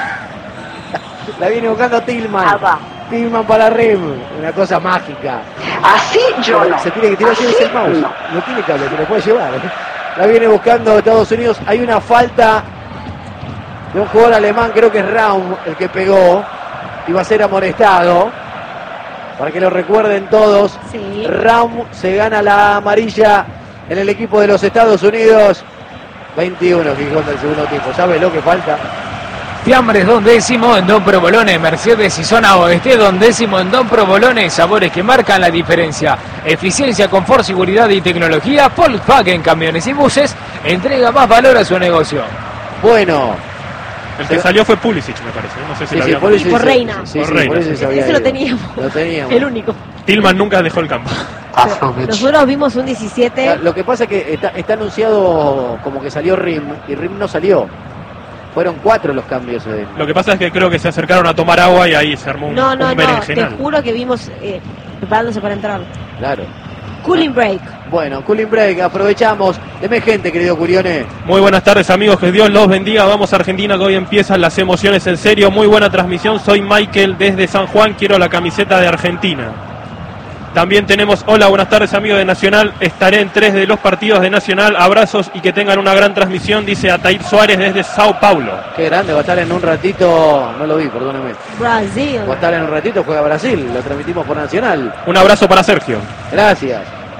buscando Tillman. Tillman para Rim. Una cosa mágica. Así yo no. Se tiene que tirar así el mouse. No tiene cable, se lo puede llevar. La viene buscando Estados Unidos. Hay una falta de un jugador alemán, creo que es Raum el que pegó. Iba a ser amonestado. Para que lo recuerden todos. Sí. Raum se gana la amarilla en el equipo de los Estados Unidos. 21 Gijón del segundo tiempo. ¿Sabe lo que falta? Fiambres Don Décimo en Don Provolone, Mercedes y Zona Oeste Don Décimo en Don Provolone, sabores que marcan la diferencia. Eficiencia, confort, seguridad y tecnología. Volkswagen Camiones y Buses entrega más valor a su negocio. Bueno. El que salió fue Pulisic, me parece. No sé si Sí, lo sí, habíamos por dicho. eso Por Reina. Sí, Por sí, Reina, por eso sí. se había Ese lo ido. teníamos. Lo teníamos. El único. Tillman nunca dejó el campo. Nosotros vimos un 17. Lo que pasa es que está anunciado como que salió Rim y Rim no salió. Fueron 4 los cambios. Lo que pasa es que creo que se acercaron a tomar agua y ahí se armó un No, te berenjenal. juro que vimos preparándose para entrar. Claro. Cooling break. Bueno, cooling break, aprovechamos. Deme gente, querido Curione. Muy buenas tardes, amigos, que Dios los bendiga. Vamos a Argentina, que hoy empiezan las emociones en serio. Muy buena transmisión, soy Michael desde San Juan, quiero la camiseta de Argentina. También tenemos, hola, buenas tardes, amigos de Nacional, estaré en 3 de los partidos de Nacional, abrazos y que tengan una gran transmisión, dice Atair Suárez desde Sao Paulo. Qué grande, va a estar en un ratito, no lo vi, perdóneme. Brasil. Va a estar en un ratito, juega Brasil, lo transmitimos por Nacional. Un abrazo para Sergio. Gracias.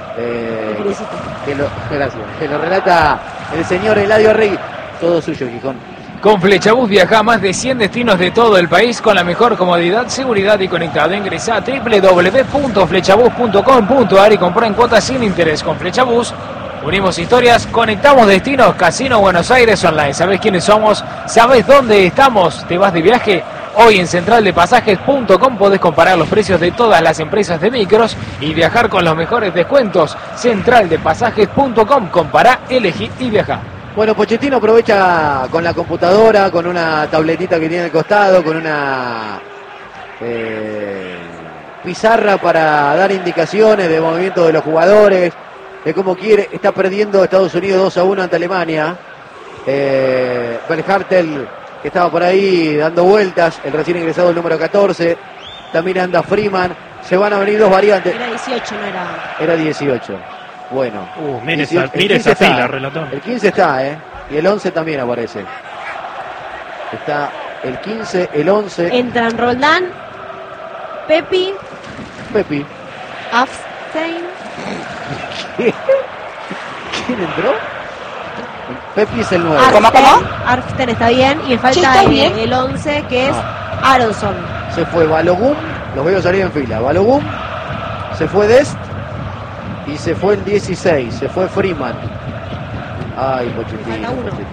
Gracias. Que lo relata el señor Eladio Arregui. Todo suyo, Gijón. Con Flechabús viaja a más de 100 destinos de todo el país con la mejor comodidad, seguridad y conectado. Ingresa a www.flechabús.com.ar y compra en cuotas sin interés. Con Flechabús unimos historias, conectamos destinos. Casino Buenos Aires Online. ¿Sabés quiénes somos? ¿Sabés dónde estamos? ¿Te vas de viaje? Hoy en centraldepasajes.com podés comparar los precios de todas las empresas de micros y viajar con los mejores descuentos. Centraldepasajes.com. Compará, elegí y viajá. Bueno, Pochettino aprovecha con la computadora, con una tabletita que tiene al costado, con una pizarra para dar indicaciones de movimiento de los jugadores, de cómo quiere. Está perdiendo Estados Unidos 2-1 ante Alemania. Berhartel, que estaba por ahí dando vueltas, el recién ingresado, el número 14. También anda Freeman. Se van a venir 2 variantes. Era 18, no era. Era 18. Bueno. Mire esa fila, relator. El 15 está, y el 11 también aparece. Está el 15, el 11. Entran Roldán, Pepi, Afstein. ¿Quién entró? Pepi es el 9. Arften está bien. Y me falta el 11, que es Aronson. Se fue Balogun, los veo salir en fila. Balogun, se fue Dest y se fue el 16, se fue Freeman. Ay, Pochettino.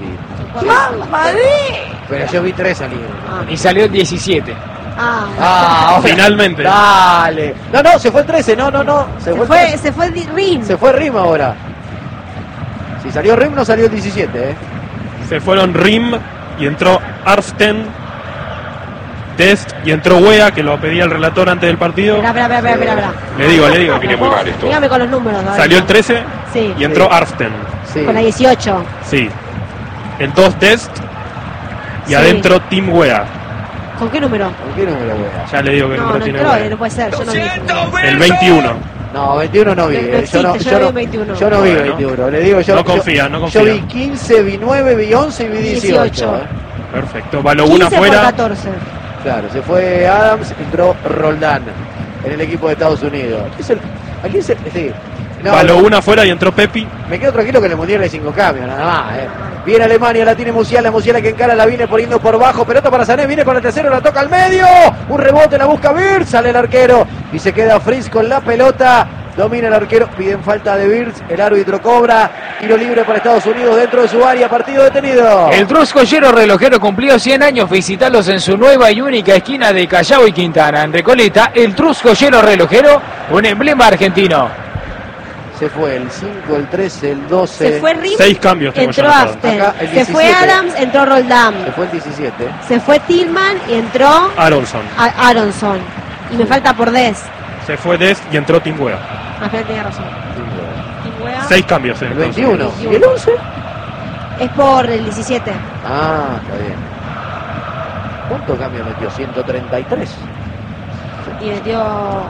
Pero yo vi 3 salir. Y salió el 17. Finalmente. Dale. No, se fue el 13, no. Se fue Rim. Se fue Rim ahora. Si salió Rim, no salió el 17, Se fueron Rim y entró Arften, Dest y entró Wea, que lo pedía el relator antes del partido. Espera. Le digo. Viene muy mal esto. Dígame con los números. Salió el 13 Sí. y entró Arften. Sí. Con la 18. Sí. El 2 Dest y Sí. adentro Team Wea. ¿Con qué número? ¿Por qué número, wea? Ya le digo que No número tiene entró, Wea. no puede ser. Yo no vi. El 21. No, 21 no vi. No existe, yo no vi 21. Yo no vi Bueno. 21. Le digo yo. No confía. Yo vi 15, vi 9, vi 11 y vi 18. Perfecto. Balogun 15 por afuera. 14. Claro, se fue Adams, entró Roldán en el equipo de Estados Unidos. No, baló no. una afuera y entró Pepi. Me quedo tranquilo que en el Mundial hay 5 cambios, nada más. Viene Alemania, la tiene Musiala que encara, la viene poniendo por bajo, pelota para Sané, viene para el tercero, la toca al medio, un rebote, la busca Wirtz, sale el arquero y se queda Fritz con la pelota, domina el arquero, piden falta de Wirtz, el árbitro cobra, tiro libre para Estados Unidos dentro de su área, partido detenido. El Truscollero Relojero cumplió 100 años, visitalos en su nueva y única esquina de Callao y Quintana, en Recoleta. El Truscollero Relojero, un emblema argentino. Se fue el 5, el 13, el 12. Se fue Rim, 6 cambios tengo entró yo anotados. After. Acá el Se fue 17. Adams, entró Roldán. Se fue el 17. Se fue Tillman y entró Aronson. Aronson. Y me falta por Des. Se fue Dest y entró Tingüea. Rafael tenía razón. Tingüea 6 cambios. El entonces. 21. ¿Y el 11? es por el 17. Ah, está bien. ¿Cuánto cambio metió? 133. Y metió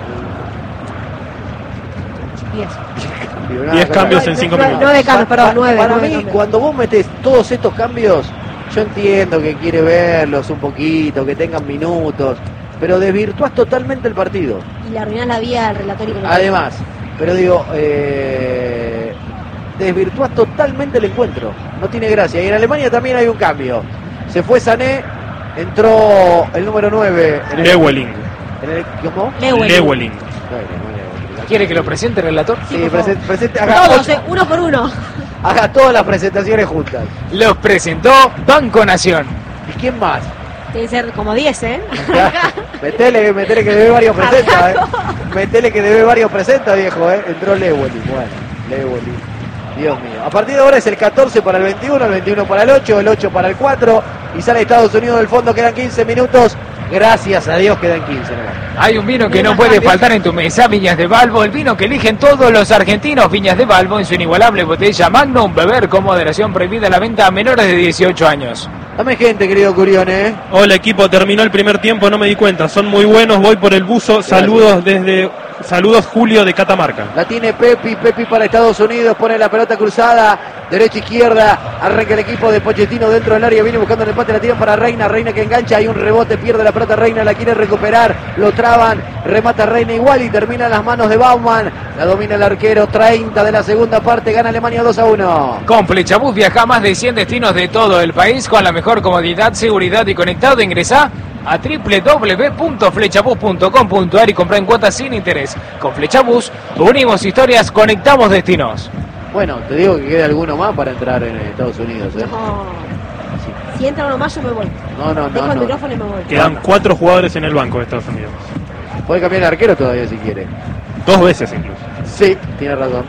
10. 10 cambios en 5 minutos. 9 cambios, perdón, 9. Para mí, cuando vos metés todos estos cambios, yo entiendo que quiere verlos un poquito, que tengan minutos, pero desvirtuás totalmente el partido. Y le arruinás la vida al relator y Además, pero digo, desvirtuás totalmente el encuentro. No tiene gracia. Y en Alemania también hay un cambio. Se fue Sané, entró el número 9. Lewelling. ¿Cómo? Lewelling. ¿Quiere que lo presente el relator? Sí, presente, haga, Todos, uno por uno. haga todas las presentaciones juntas. Los presentó Banco Nación. ¿Y quién más? Tiene que ser como 10, ¿eh? Metele que debe varios presentas, Metele que debe varios presentas, viejo, Entró Lewelling, bueno, Lewelling. Dios mío. A partir de ahora es el 14 para el 21, el 21 para el 8, el 8 para el 4 y sale Estados Unidos del fondo, quedan 15 minutos. Gracias a Dios quedan 15 nomás. Hay un vino que Bien, no más puede cambios. faltar en tu mesa, Viñas de Balbo, el vino que eligen todos los argentinos. Viñas de Balbo en su inigualable botella Magnum, beber con moderación, prohibida la venta a menores de 18 años. Dame gente, querido Curione, Hola equipo, terminó el primer tiempo, no me di cuenta. Son muy buenos, voy por el buzo. Saludos Julio de Catamarca. La tiene Pepi para Estados Unidos, pone la pelota cruzada, derecha, izquierda, arranca el equipo de Pochettino dentro del área, viene buscando el empate, la tiran para Reina que engancha, hay un rebote, pierde la pelota Reina, la quiere recuperar, lo traban, remata Reina igual y termina en las manos de Baumann, la domina el arquero, 30 de la segunda parte, gana Alemania 2-1. Con Flechabús viaja a más de 100 destinos de todo el país con la mejor comodidad, seguridad y conectado. Ingresá a www.flechabus.com.ar y compra en cuotas sin interés. Con Flechabús unimos historias, conectamos destinos. Bueno, te digo que queda alguno más para entrar en Estados Unidos, No. Si entra uno más, yo me voy. No, Dejo el micrófono y me voy. Quedan 4 jugadores en el banco de Estados Unidos. Puede cambiar el arquero todavía si quiere. 2 veces incluso. Sí, tiene razón.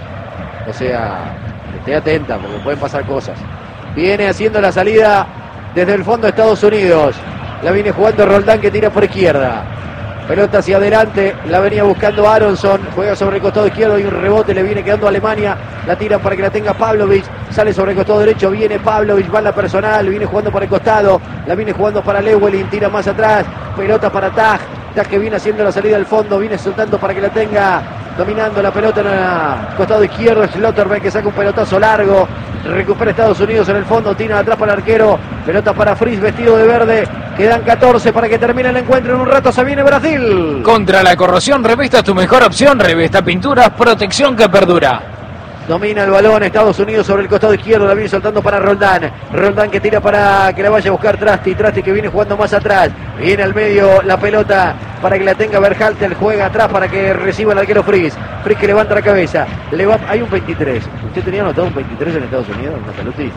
O sea, esté atenta porque pueden pasar cosas. Viene haciendo la salida desde el fondo de Estados Unidos. La viene jugando Roldán que tira por izquierda. Pelota hacia adelante, la venía buscando Aronson, juega sobre el costado izquierdo y un rebote le viene quedando a Alemania, la tiran para que la tenga Pavlovic, sale sobre el costado derecho, viene Pavlovic, va en la personal, viene jugando por el costado, la viene jugando para Lewelling, tira más atrás, pelota para Taj que viene haciendo la salida al fondo, viene soltando para que la tenga, dominando la pelota en el costado izquierdo, Schlotterbeck que saca un pelotazo largo, recupera Estados Unidos en el fondo, tira atrás para el arquero, pelota para Fritz vestido de verde, quedan 14 para que termine el encuentro, en un rato se viene Brasil. Contra la corrosión, Revista tu mejor opción, Revista Pinturas, protección que perdura. Domina el balón Estados Unidos sobre el costado izquierdo, la viene soltando para Roldán. Roldán que tira para que la vaya a buscar Trasti que viene jugando más atrás. Viene al medio la pelota para que la tenga Berhalter, juega atrás para que reciba el arquero Fritz. Fritz que levanta la cabeza. Hay un 23. ¿Usted tenía anotado un 23 en Estados Unidos, Nataluti?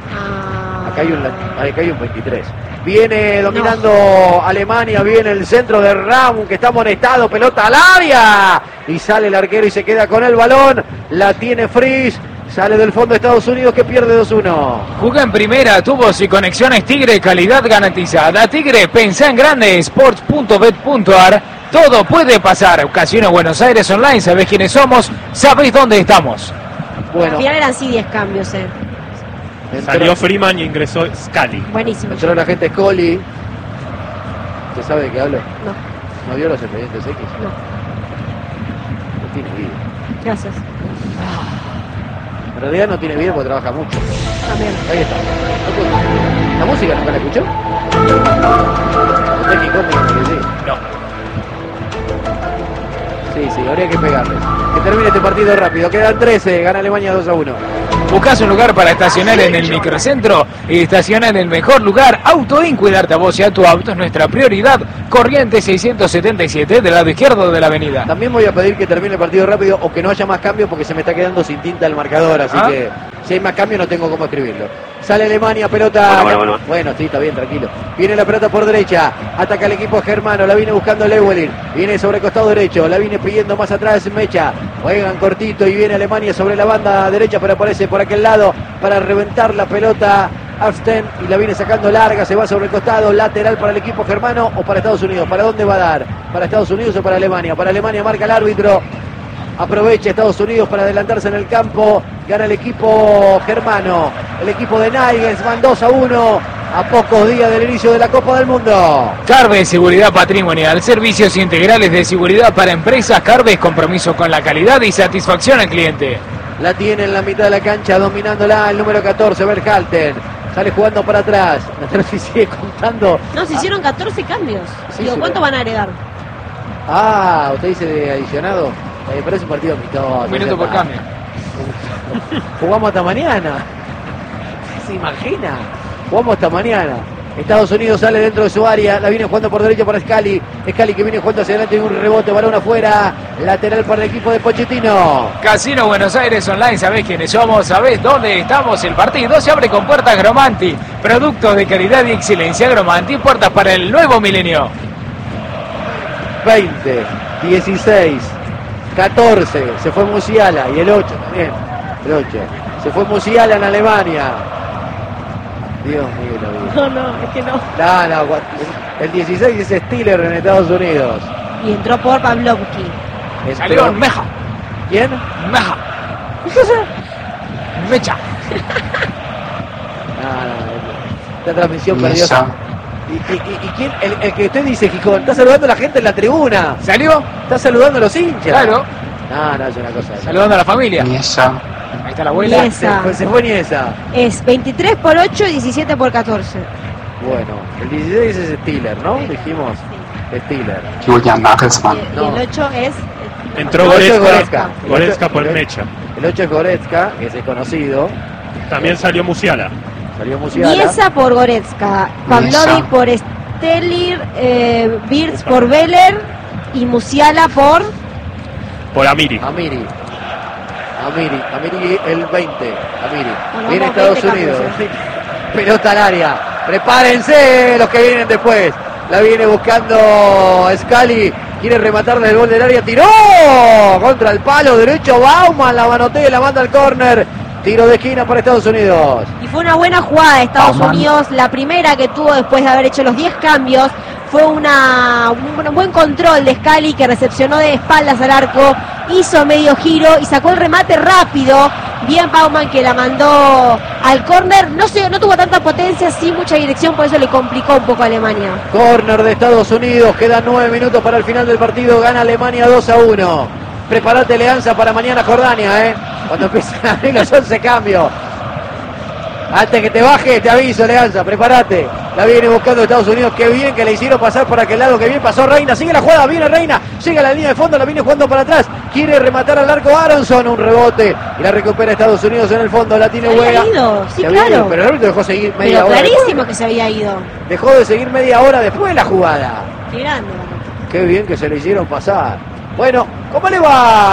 Acá hay un 23. Viene dominando Alemania, viene el centro de Raum que está amonestado, pelota al área. Y sale el arquero y se queda con el balón. La tiene Fritz. Sale del fondo de Estados Unidos que pierde 2-1. Juega en primera, tubos y conexiones Tigre, calidad garantizada. Tigre, pensá en grande, sports.bet.ar. Todo puede pasar. Casino Buenos Aires Online, sabés quiénes somos, sabés dónde estamos. Bueno, Al final eran sí 10 cambios, Salió Freeman y ingresó Scali. Buenísimo. entró la gente Scully. ¿Usted sabe de qué hablo? No, ¿No vio los expedientes X? no. No tiene vida. Gracias. En realidad no tiene vida porque trabaja mucho. También. Ahí está. ¿La música nunca la escuchó? ¿Usted qué come? Sí. No. Sí, habría que pegarles. Que termine este partido rápido. Quedan 13, gana Alemania 2-1. ¿Buscás un lugar para estacionar en el microcentro? Estaciona en el mejor lugar. Autoin, cuidarte a vos y a tu auto es nuestra prioridad. Corrientes 677 del lado izquierdo de la avenida. También voy a pedir que termine el partido rápido o que no haya más cambios porque se me está quedando sin tinta el marcador, así que si hay más cambios no tengo cómo escribirlo. Sale Alemania, pelota. Bueno, sí, está bien, tranquilo. Viene la pelota por derecha, ataca el equipo germano, la viene buscando Lewelin, viene sobre el costado derecho, la viene pidiendo más atrás Mecha, juegan cortito y viene Alemania sobre la banda derecha, pero aparece por aquel lado para reventar la pelota Afsten y la viene sacando larga, se va sobre el costado, lateral para el equipo germano o para Estados Unidos. ¿Para dónde va a dar? ¿Para Estados Unidos o para Alemania? Para Alemania marca el árbitro. Aprovecha Estados Unidos para adelantarse en el campo. Gana el equipo germano. El equipo de Nagelsmann 2-1 a pocos días del inicio de la Copa del Mundo. Carves Seguridad Patrimonial. Servicios integrales de seguridad para empresas. Carves, compromiso con la calidad y satisfacción al cliente. La tiene en la mitad de la cancha, dominándola el número 14, Verhalten. Sale jugando para atrás. La sigue contando. No, se hicieron 14 cambios. Sí, Digo, ¿cuánto van a agregar? ¿Usted dice de adicionado? Parece un partido amistoso. Un minuto por cambio. Jugamos hasta mañana. ¿Se imagina? Jugamos hasta mañana. Estados Unidos sale dentro de su área, la viene jugando por derecha para Scali. Scali que viene jugando hacia adelante y un rebote, balón afuera. Lateral para el equipo de Pochettino. Casino Buenos Aires Online, sabés quiénes somos, sabés dónde estamos. El partido se abre con puertas Gromanti. Productos de calidad y excelencia Gromanti, puertas para el nuevo milenio. 20, 16, 14, se fue Musiala y el 8 también. El 8. Se fue Musiala en Alemania. Dios mío, la vida. No, es que no. No, el 16 es Stiller en Estados Unidos. Y entró por Pavlovsky. Salió Meja. ¿Quién? Meja. Mecha. Esta transmisión perdió. ¿Y quién? El que usted dice, Gijón, está saludando a la gente en la tribuna. ¿Salió? Está saludando a los hinchas. Claro. No, es una cosa. Saludando a la familia. Niesa. Ahí está la abuela. Se fue Niesa. Es 23 por 8 y 17 por 14. Bueno, el 16 es Stiller, ¿no? Dijimos Stiller. Julian Nagelsmann. Y el 8 es... Entró No, Goretzka. el Goretzka ocho- por Mecha. El 8 es Goretzka, que es conocido. También salió Musiala. Salió Musiala. Niesa por Goretzka, Pavlovic Niesa. por Stelir, Wirtz por Veller y Musiala por... Por Amiri. Amiri el 20. Amiri. Bueno, Viene vamos, Estados 20 Unidos. cambios, Pelota al área. Prepárense los que vienen después. La viene buscando Scali. Quiere rematarle el gol del área. Tiró contra el palo derecho. Bauman la manotea y la manda al córner. Tiro de esquina para Estados Unidos. Y fue una buena jugada de Estados Bauman. Unidos, la primera que tuvo después de haber hecho los 10 cambios. Fue un buen control de Scali, que recepcionó de espaldas al arco, hizo medio giro y sacó el remate rápido. Bien Bauman, que la mandó al córner. No tuvo tanta potencia, sí mucha dirección, por eso le complicó un poco a Alemania. Córner de Estados Unidos. Quedan 9 minutos para el final del partido. Gana Alemania 2-1. Prepárate, Leanza, para mañana Jordania, cuando empiezan a abrir los 11 cambios. Antes que te baje, te aviso, Leanza, prepárate. La viene buscando Estados Unidos. Qué bien que le hicieron pasar por aquel lado. Qué bien pasó Reina. Sigue la jugada, viene Reina. Llega a la línea de fondo, la viene jugando para atrás. Quiere rematar al arco Aronson. Un rebote. Y la recupera Estados Unidos en el fondo. La tiene Se había Huega. ido, sí, Se había claro. ido, pero el árbitro dejó seguir media Pero hora. clarísimo que se había ido. Dejó de seguir media hora después de la jugada. Qué grande. Qué bien que se le hicieron pasar. Bueno, ¿cómo le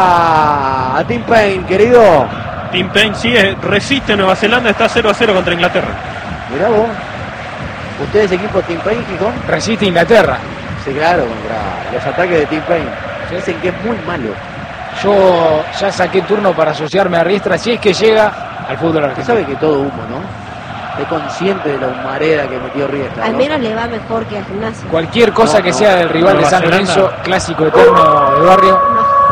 va a Tim Payne, querido? Tim Payne sigue, resiste Nueva Zelanda, está 0-0 contra Inglaterra. Mirá vos. ¿Usted es equipo Tim Payne, Gijón? Resiste Inglaterra. Sí, claro, contra los ataques de Tim Payne. Dicen que es muy malo. Yo ya saqué turno para asociarme a Riestra si es que llega al fútbol Usted argentino. sabe que todo humo, ¿no? Es consciente de la humareda que metió Riestra, Al ¿no? menos le va mejor que a Gimnasia. Cualquier cosa No, que no. sea del rival de Nueva San Zelanda. Lorenzo, clásico eterno de barrio.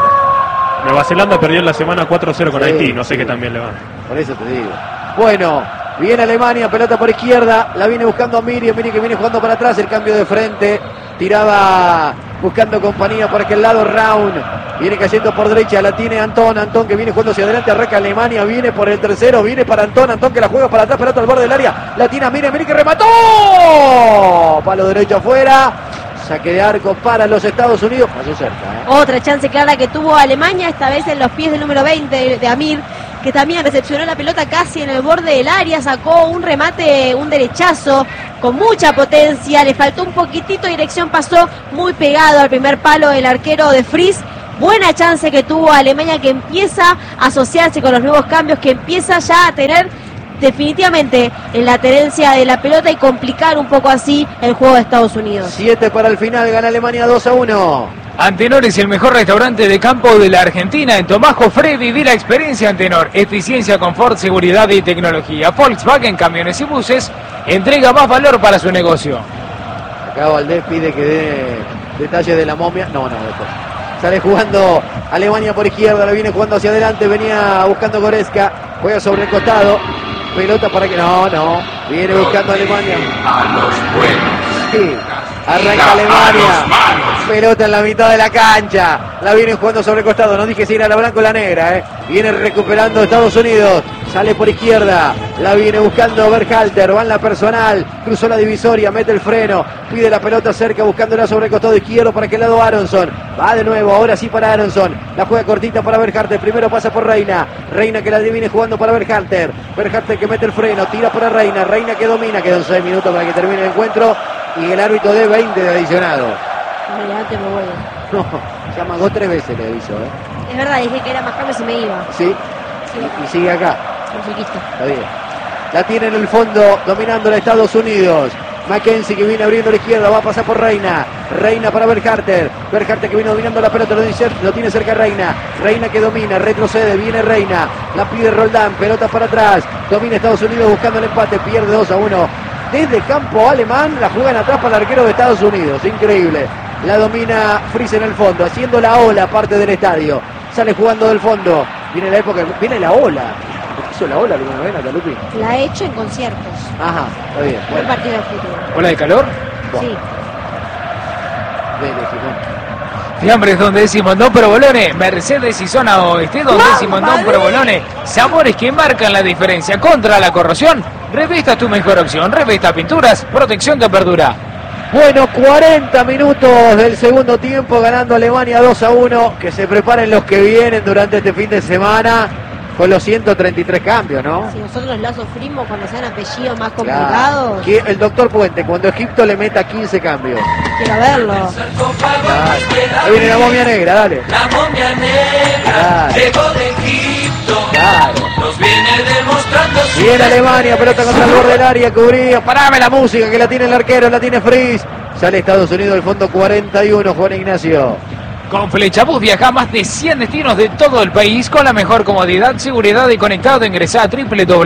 Nueva Zelanda perdió en la semana 4-0 con Sí, Haití, no sé sí. qué también le va. Por eso te digo. Bueno, viene Alemania, pelota por izquierda, la viene buscando Amiri que viene jugando para atrás, el cambio de frente, tiraba buscando compañía por aquel lado, Raun, viene cayendo por derecha, la tiene Antón que viene jugando hacia adelante, arranca Alemania, viene por el tercero, viene para Antón que la juega para atrás, pelota al borde del área, la tiene Amiri que remató, palo derecho afuera. Saque de arco para los Estados Unidos. Pasó cerca. Otra chance clara que tuvo Alemania, esta vez en los pies del número 20 de Amir, que también recepcionó la pelota casi en el borde del área, sacó un remate, un derechazo con mucha potencia, le faltó un poquitito de dirección, pasó muy pegado al primer palo el arquero de Fries. Buena chance que tuvo Alemania, que empieza a asociarse con los nuevos cambios, que empieza ya a tener definitivamente en la tenencia de la pelota y complicar un poco así el juego de Estados Unidos. 7 para el final, gana Alemania 2-1. Antenor es el mejor restaurante de campo de la Argentina. En Tomás Jofré viví la experiencia Antenor. Eficiencia, confort, seguridad y tecnología. Volkswagen, camiones y buses, entrega más valor para su negocio. Acá Valdés pide que dé detalles de la momia. No, después. Sale jugando Alemania por izquierda, la viene jugando hacia adelante, venía buscando Goretzka, juega sobre el costado. Pelota para que... No. Viene buscando Alemania. A los buenos. Sí. Arranca Alemania. Pelota en la mitad de la cancha. La viene jugando sobre el costado. No dije si era la blanca o la negra. Viene recuperando Estados Unidos. Sale por izquierda. La viene buscando Berhalter. Va en la personal. Cruzó la divisoria. Mete el freno. Pide la pelota cerca buscándola sobre el costado izquierdo. Para aquel lado Aronson. Va de nuevo. Ahora sí para Aronson. La juega cortita para Berhalter. Primero pasa por Reina. Reina que la viene jugando para Berhalter. Berhalter que mete el freno. Tira para Reina. Reina que domina. Quedan 6 minutos para que termine el encuentro. Y el árbitro de 20 de adicionado. No, ya amagó 3 veces le avisó. Es verdad, dije que era más cambio si me iba. Sí. Y sigue acá. Está bien. La tiene en el fondo, dominando a Estados Unidos. Mackenzie que viene abriendo la izquierda, va a pasar por Reina. Reina para Berhalter. Berhalter que viene dominando la pelota, lo tiene cerca Reina. Reina que domina, retrocede, viene Reina. La pide Roldán, pelota para atrás. Domina Estados Unidos buscando el empate, pierde 2-1. Desde campo alemán la juegan atrás para el arquero de Estados Unidos. Increíble. La domina Fries en el fondo, haciendo la ola parte del estadio. Sale jugando del fondo. Viene la época, viene la ola. ¿Hizo la ola alguna vez, Natalupi? La he hecho en conciertos. Ajá, está bien. Buen partido de fútbol. ¿Ola de calor? Sí. Fiambres donde decimos no provolone, Mercedes y zona oeste donde decimos no provolone, sabores que marcan la diferencia contra la corrosión. Revista tu mejor opción, Revista Pinturas, protección que perdura. Bueno, 40 minutos del segundo tiempo ganando Alemania 2-1, que se preparen los que vienen durante este fin de semana con los 133 cambios, ¿no? Si nosotros la sufrimos cuando sean apellidos más complicados. Claro. El doctor Puente, cuando Egipto le meta 15 cambios. Quiero verlo. Claro. Ahí viene la momia negra, dale. La momia negra llegó de Egipto. Claro. Nos viene demostrando su... Viene Alemania, pelota contra el borde del área, cubría. Parame la música que la tiene el arquero, la tiene Fries. Sale Estados Unidos del fondo 41, Juan Ignacio. Con Flechabús viaja a más de 100 destinos de todo el país con la mejor comodidad, seguridad y conectado. Ingresá a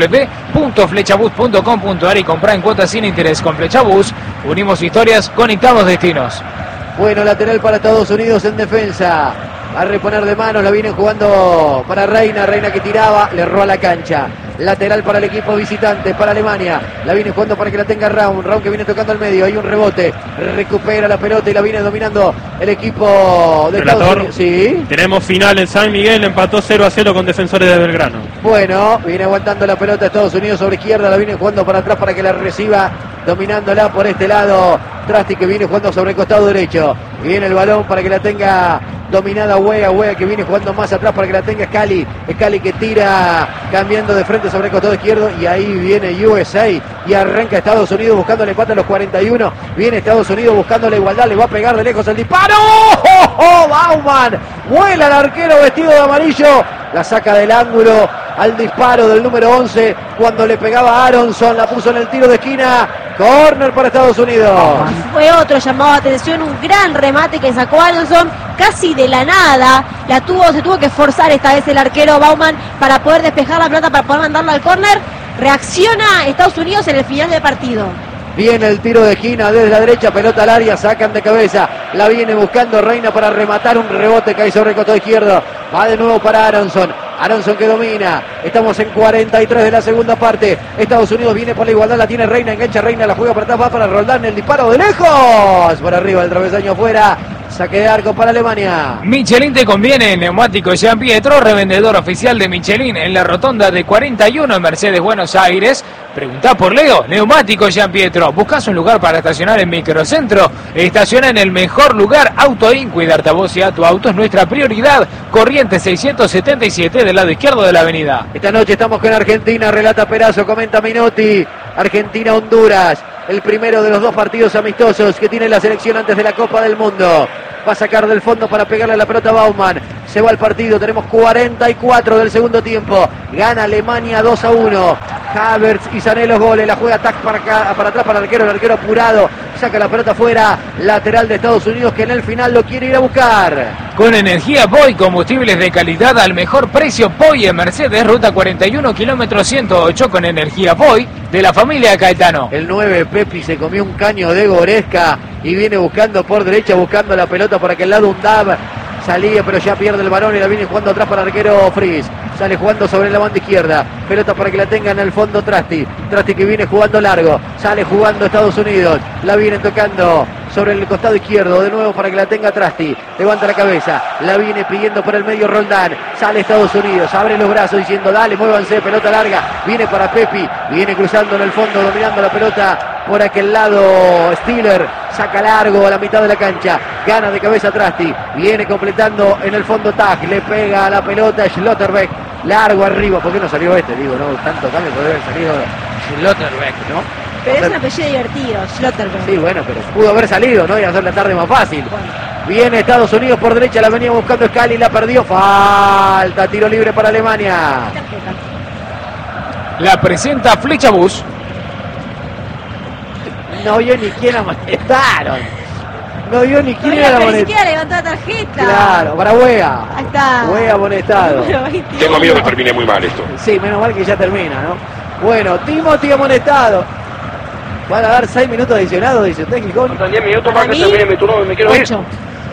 www.flechabús.com.ar y comprá en cuotas sin interés. Con Flechabús unimos historias, conectamos destinos. Bueno, lateral para Estados Unidos en defensa. A reponer de manos, la vienen jugando para Reina. Reina que tiraba, le erró a la cancha. Lateral para el equipo visitante, para Alemania. La viene jugando para que la tenga Raun. Raun que viene tocando al medio. Hay un rebote. Recupera la pelota y la viene dominando el equipo de Estados Unidos. Sí. Tenemos final en San Miguel. Empató 0-0 con Defensores de Belgrano. Bueno, viene aguantando la pelota Estados Unidos sobre izquierda. La viene jugando para atrás para que la reciba. Dominándola por este lado. Trasti que viene jugando sobre el costado derecho. Viene el balón para que la tenga dominada Wea que viene jugando más atrás para que la tenga Scali. Scali que tira cambiando de frente sobre el costado izquierdo y ahí viene USA y arranca Estados Unidos buscando el empate a los 41. Viene Estados Unidos buscando la igualdad, le va a pegar de lejos el disparo. ¡Oh! Bauman vuela el arquero vestido de amarillo, la saca del ángulo al disparo del número 11 cuando le pegaba a Aronson, la puso en el tiro de esquina. Corner para Estados Unidos. Fue otro llamado de atención, un gran remate que sacó Aronson casi de la nada. Se tuvo que forzar esta vez el arquero Bauman para poder despejar la pelota, para poder mandarla al córner. Reacciona Estados Unidos en el final del partido. Viene el tiro de esquina desde la derecha, pelota al área, sacan de cabeza, la viene buscando Reina para rematar, un rebote que hay sobre el costado izquierdo, va de nuevo para Aronson que domina, estamos en 43 de la segunda parte, Estados Unidos viene por la igualdad, la tiene Reina, engancha Reina, la juega para atrás, va para Roldán, el disparo de lejos, por arriba el travesaño afuera, Saque de arco para Alemania. Michelin te conviene, neumático Jean Pietro, revendedor oficial de Michelin en la rotonda de 41 en Mercedes, Buenos Aires. Preguntá por Leo, neumático Jean Pietro. ¿Buscas un lugar para estacionar en Microcentro? Estaciona en el mejor lugar, Autoin. Cuidarte a vos y a tu auto es nuestra prioridad. Corrientes 677 del lado izquierdo de la avenida. Esta noche estamos con Argentina, relata Perazo, comenta Minotti. Argentina-Honduras, el primero de los dos partidos amistosos que tiene la selección antes de la Copa del Mundo. Va a sacar del fondo para pegarle a la pelota Baumann. Se va el partido, tenemos 44 del segundo tiempo. Gana Alemania 2-1. Havertz y Sané los goles. La juega tac para atrás para el arquero apurado. Saca la pelota fuera. Lateral de Estados Unidos que en el final lo quiere ir a buscar. Con energía Poi, combustibles de calidad al mejor precio. Poi en Mercedes, ruta 41, kilómetro 108 con energía Poi de la familia Caetano. El 9 Pepi se comió un caño de Goretzka y viene buscando por derecha, buscando la pelota por aquel lado. Un Dab salía, pero ya pierde el balón y la viene jugando atrás para el arquero Fries. Sale jugando sobre la banda izquierda. Pelota para que la tenga en el fondo Trasti. Trasti que viene jugando largo. Sale jugando Estados Unidos. La viene tocando sobre el costado izquierdo. De nuevo para que la tenga Trasti. Levanta la cabeza. La viene pidiendo por el medio Roldán. Sale Estados Unidos. Abre los brazos diciendo dale, muévanse. Pelota larga. Viene para Pepi. Viene cruzando en el fondo, dominando la pelota por aquel lado. Stiller saca largo a la mitad de la cancha. Gana de cabeza Trasti. Viene completando en el fondo Tag. Le pega a la pelota Schlotterbeck. Largo arriba. ¿Por qué no salió este? Digo, no, tanto cambio podría haber salido Schlotterbeck, ¿no? Pero es un apellido divertido, Schlotterbeck. Sí, bueno, pero pudo haber salido, ¿no? Y hacer la tarde más fácil. Bueno. Viene Estados Unidos por derecha, la venía buscando Scali, la perdió. Falta, tiro libre para Alemania. La presenta Flechabús. No vio ni quién amonestaron. No vio ni quién No, era la pero ni amonestaron. siquiera levantó la tarjeta. Claro, para Wea. Ahí está. Wea amonestado. Número 21. Tengo miedo que termine muy mal esto. Sí, menos mal que ya termina, ¿no? Bueno, Timothy amonestado. Van a dar 6 minutos adicionados, dice usted, Gijón. Faltan 10 minutos Para para que mí, termine mi turno y me quiero ir. 8.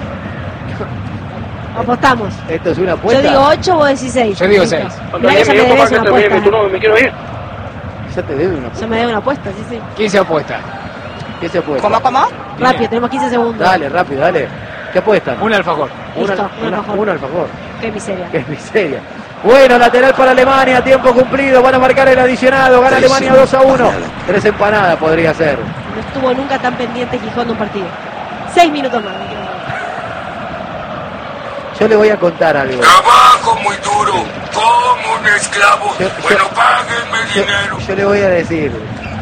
Apostamos. Esto es una Yo apuesta. digo 8, vos decís 6. Yo digo 6. Faltan 10 minutos para que termine mi turno y me quiero ir. Ya te debe una apuesta. Yo me debo una apuesta, sí, sí. ¿Quién se apuesta? ¿Qué se apuesta? Rápido, tenemos 15 segundos. Dale, rápido, dale. ¿Qué apuestan? Un alfajor. Listo, un alfajor. Un alfajor. Qué miseria. Qué miseria. Bueno, lateral para Alemania, tiempo cumplido, van a marcar el adicionado, gana Alemania 2-1. 3 empanadas podría ser. No estuvo nunca tan pendiente Gijón de un partido. 6 minutos más. me quiero morir. Yo le voy a contar algo. Trabajo muy duro, como un esclavo. Bueno, páguenme dinero. Yo le voy a decir.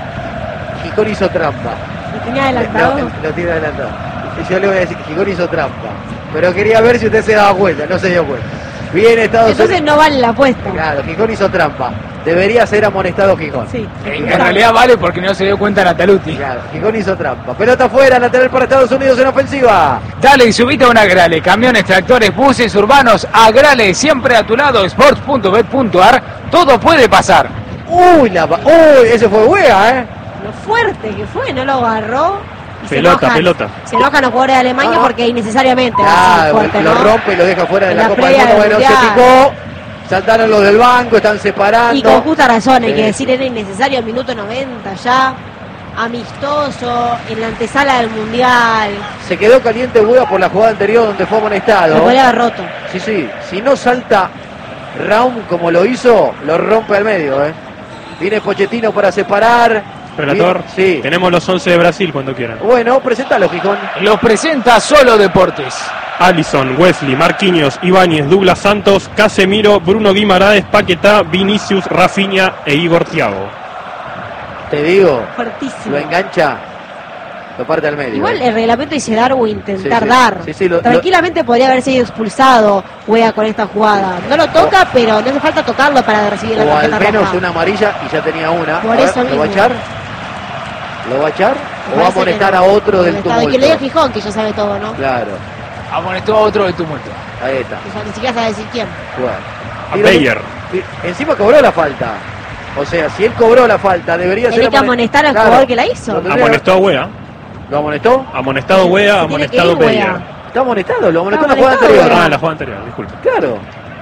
Gijón hizo trampa. Lo tenía adelantado. Lo tiene adelantado. Yo le voy a decir, Gijón hizo trampa. Pero quería ver si usted se daba cuenta, no se dio cuenta. Viene Estados Entonces Unidos. no vale la apuesta. Claro, Gijón hizo trampa. Debería ser amonestado Gijón. Sí. En realidad vale porque no se dio cuenta Nataluti. Claro, Gijón hizo trampa. Pelota afuera, lateral para Estados Unidos en ofensiva. Dale y subite a un Agrale. Camiones, tractores, buses urbanos. Agrale, siempre a tu lado. Sports.bet.ar. Todo puede pasar. Uy, ese fue Wea, Lo fuerte que fue, no lo agarró. Y Pelota, pelota. Se enojan los jugadores de Alemania porque innecesariamente va a ser Claro, fuerte, lo ¿no? rompe y lo deja fuera de En la la Copa del previa Mundo. del Bueno, se Mundial. picó. Saltaron los del banco, están separando. Y con justa razón, hay Sí. que decir, era innecesario, minuto 90 ya, amistoso, en la antesala del Mundial, Se quedó caliente Wea por la jugada anterior donde fue lo amonestado. podría haber roto. Sí, sí. Si no salta Raum como lo hizo, lo rompe al medio, Viene Pochettino para separar. Relator, Sí. tenemos los 11 de Brasil cuando quieran. Bueno, presentalo, Gijón. Los presenta Solo Deportes. Alisson, Wesley, Marquinhos, Ibáñez, Douglas Santos, Casemiro, Bruno Guimaraes, Paquetá, Vinicius, Rafinha e Igor Thiago. Te digo, Fuertísimo. lo engancha, lo parte al medio. Igual el reglamento dice dar o intentar Sí, sí. dar. Sí, sí, Tranquilamente podría haber sido expulsado Wea con esta jugada. No lo toca, pero no hace falta tocarlo para recibir la O al tarjeta menos roja. una amarilla y ya tenía una. Por A ver, eso ¿lo va a mismo. echar? ¿Lo va a echar? Me ¿O va a parece que amonestar no. a otro del Amonestado. Y tumulto? que le diga Gijón, que ya sabe todo, ¿no? Claro, Amonestó a otro del tumulto. ahí está. O sea, ni siquiera sabe decir quién. Bueno. A Tiro- Beyer. Encima cobró la falta. O sea, si él cobró la falta, debería Tiene ser que amonestar al jugador que la hizo. Lo tendría- Amonestó a Wea. ¿Lo amonestó? Amonestado Wea, Se tiene amonestado que ir, Beyer. Wea. Está amonestado, lo amonestó en la Está jugada amonestado, anterior. Ah, en la jugada anterior, disculpe. Claro.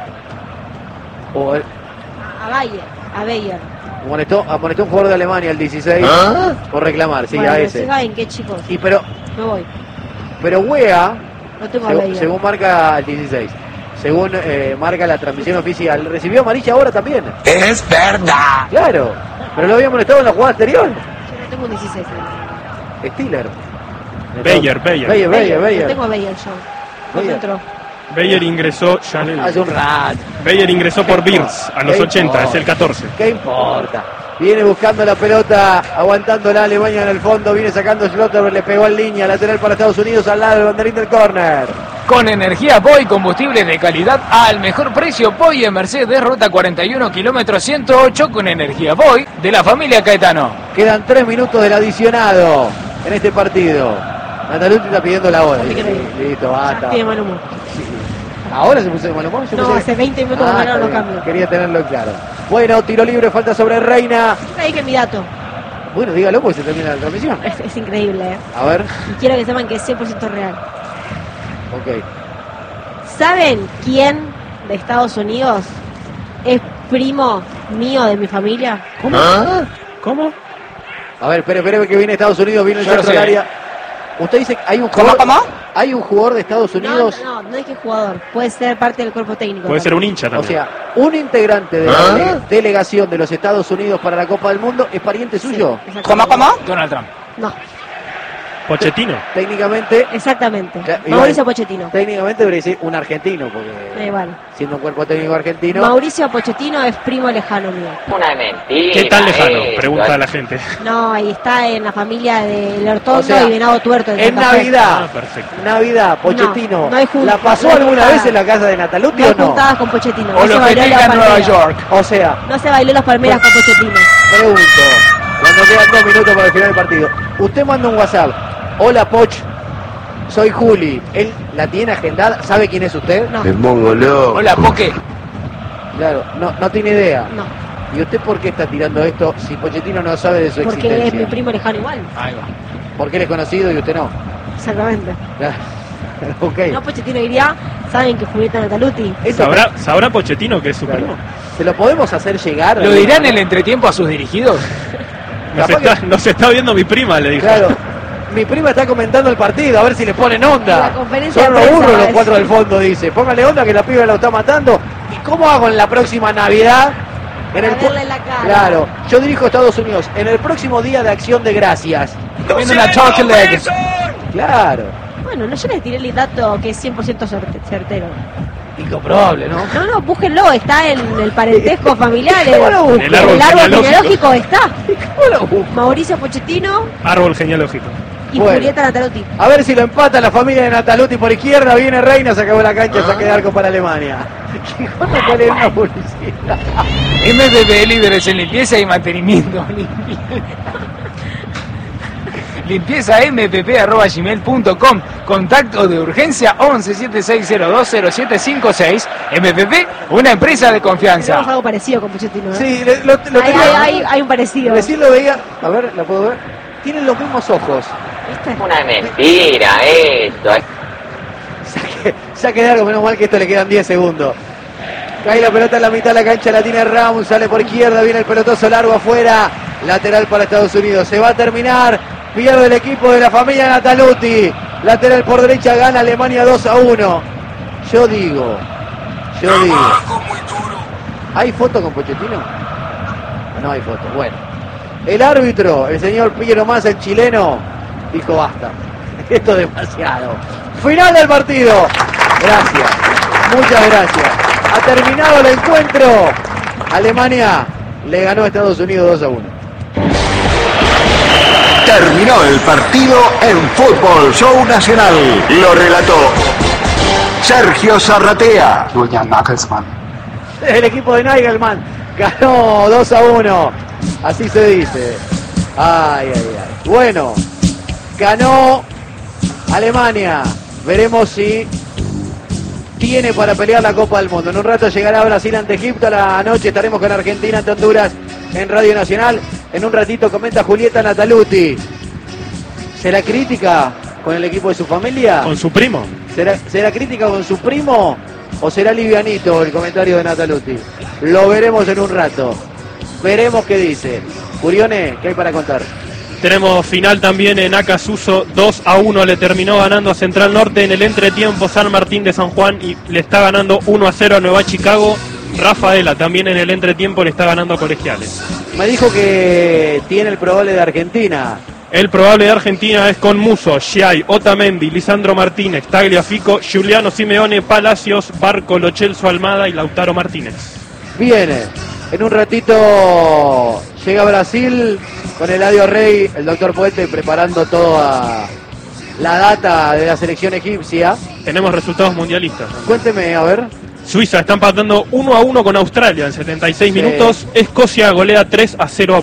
O A Beyer. amonestó un jugador de Alemania el 16 por reclamar, sí, Bueno, a no ese. sé, ¿saben qué, chicos? Y Me voy. pero Wea No tengo a Beyer. Según marca el 16. Según marca la transmisión oficial. Recibió amarilla ahora también. Es verdad. Claro. Pero lo había molestado en la jugada anterior. Yo no tengo un 16. Stiller. Beyer. No tengo a Beyer yo. ¿Dónde entró? Beyer ingresó ya Hace un rato. Beyer ingresó por Beers a los 80, es el 14. ¿Qué importa? Viene buscando la pelota, aguantando la Alemania en el fondo, viene sacando Schlotterberg, le pegó en línea, lateral para Estados Unidos al lado del banderín del córner. Con energía Boy, combustible de calidad al mejor precio. Boy en Mercedes, ruta 41, kilómetro 108, con energía Boy de la familia Caetano. Quedan 3 minutos del adicionado en este partido. Nataluti está pidiendo la hora. Listo, basta. Tiene mal humor. ¿Ahora se puso de mal humor? Yo No, pensé hace 20 minutos que no lo cambio. Quería tenerlo claro. Bueno, tiro libre, falta sobre Reina. Ahí que mi dato. Bueno, dígalo porque se termina la transmisión. Es increíble, ¿eh? A ver, Y quiero que sepan que es 100% real. ok. ¿Saben quién de Estados Unidos es primo mío de mi familia? ¿Cómo? ¿Cómo? A ver, espere que viene Estados Unidos, viene el Yo lo centro del sé. área. Usted dice que hay un jugador. Hay un jugador de Estados Unidos. No es que es jugador. Puede ser parte del cuerpo técnico. Puede ser un hincha O también. sea, un integrante de la delegación de los Estados Unidos para la Copa del Mundo es pariente suyo. Donald Trump. No, Pochettino. Técnicamente, exactamente. Ya, Mauricio igual, Pochettino. técnicamente debería decir un argentino, porque Bueno. siendo un cuerpo técnico argentino. Mauricio Pochettino es primo lejano mío. Una mentira. ¿Qué tan lejano? eso. Pregunta a la gente. No, ahí está en la familia de Lertondo O sea, y Venado Tuerto. de En Santa Fe. Navidad, Ah, perfecto. Navidad, Pochettino, No, no hay ¿la pasó no hay alguna juntada. vez en la casa de Nataluti No hay o no? juntadas con Pochettino. O No se lo bailó festeja las en Nueva palmeras. York. O sea, No se bailó las palmeras con Pochettino. pregunto, cuando quedan 2 minutos para el final del partido, usted manda un WhatsApp, hola Poch, soy Juli, él la tiene agendada, ¿sabe quién es usted? No, Hola, Poque. Claro, no tiene idea. no. ¿Y usted por qué está tirando esto si Pochettino no sabe de su Porque es existencia? mi primo lejano igual. Ahí va. Porque él es conocido y usted no. Exactamente. Claro. Ok. No, Pochettino diría, saben que Julieta Nataluti. Esto ¿Sabrá Pochettino que es su primo? ¿se lo podemos hacer llegar? ¿Lo dirán en el entretiempo a sus dirigidos? Nos está viendo mi prima, le dijo. Claro. Mi prima está comentando el partido, a ver si le ponen onda. La conferencia Son de los prensa burros va a los 4 del decir. fondo, dice. Póngale onda que la piba lo está matando. ¿Y cómo hago en la próxima Navidad? Para verle la cara. Claro, yo dirijo a Estados Unidos. En el próximo día de Acción de Gracias. Comiendo una turkey leg. Claro. Bueno, no, yo les tiré el dato que es 100% certero. Incomprobable, ¿no? No, búsquenlo, está en el parentesco familiar. ¿Cómo lo busco? En el árbol genealógico está. ¿Cómo lo busco? Mauricio Pochettino Árbol genealógico. y Bueno. Julieta Nataluti. A ver si lo empata la familia de Nataluti por izquierda. Viene Reina, se acabó la cancha, saque de arco para Alemania. ¿Qué cosa cuál es una publicidad? MPP líderes en limpieza y mantenimiento. Limpieza mpp@gmail.com. Contacto de urgencia 1176020756. MPP, una empresa de Tenemos confianza. algo parecido con Pochettino. ¿eh? Sí, lo tenía. Hay un parecido. Recién lo veía. A ver, ¿la puedo ver? Tienen los mismos ojos. ¿Viste? Una mentira eso. Saque de arco, menos mal que esto le quedan 10 segundos. Cae la pelota en la mitad de la cancha, la tiene Ramos, sale por izquierda, viene el pelotazo largo afuera. Lateral para Estados Unidos. Se va a terminar. Pierde el equipo de la familia Nataluti. Lateral por derecha, gana Alemania 2-1. Yo digo. Trabajo muy duro. ¿Hay foto con Pochettino? No hay foto. Bueno. El árbitro, el señor Piero Massa, el chileno, dijo basta. Esto es demasiado. Final del partido. Gracias. Muchas gracias. Ha terminado el encuentro. Alemania le ganó a Estados Unidos 2-1. Terminó el partido en Fútbol Show Nacional. Lo relató Sergio Zarratea. Julian Nagelsmann. El equipo de Nagelman ganó 2-1. Así se dice. Ay, ay, ay. Bueno, ganó Alemania. Veremos si tiene para pelear la Copa del Mundo. En un rato llegará Brasil ante Egipto. A la noche estaremos con Argentina ante Honduras en Radio Nacional. En un ratito comenta Julieta Nataluti. ¿Será crítica con el equipo de su familia? Con su primo. ¿Será crítica con su primo o será livianito el comentario de Nataluti? Lo veremos en un rato. Veremos qué dice. Curione, ¿qué hay para contar? tenemos final también en Acasuso, 2-1 le terminó ganando a Central Norte en el entretiempo San Martín de San Juan y le está ganando 1-0 a Nueva Chicago. Rafaela también en el entretiempo le está ganando a Colegiales. Me dijo que tiene el probable de Argentina. El probable de Argentina es con Muso, Giai, Otamendi, Lisandro Martínez, Tagliafico, Giuliano Simeone, Palacios, Barco, Lo Celso Almada y Lautaro Martínez. Viene, en un ratito llega a Brasil con Eladio Rey, el doctor Puente preparando toda la data de la selección egipcia. Tenemos resultados mundialistas. Cuénteme, a ver. Suiza está empatando 1-1 con Australia en 76 minutos. Escocia golea 3-0 a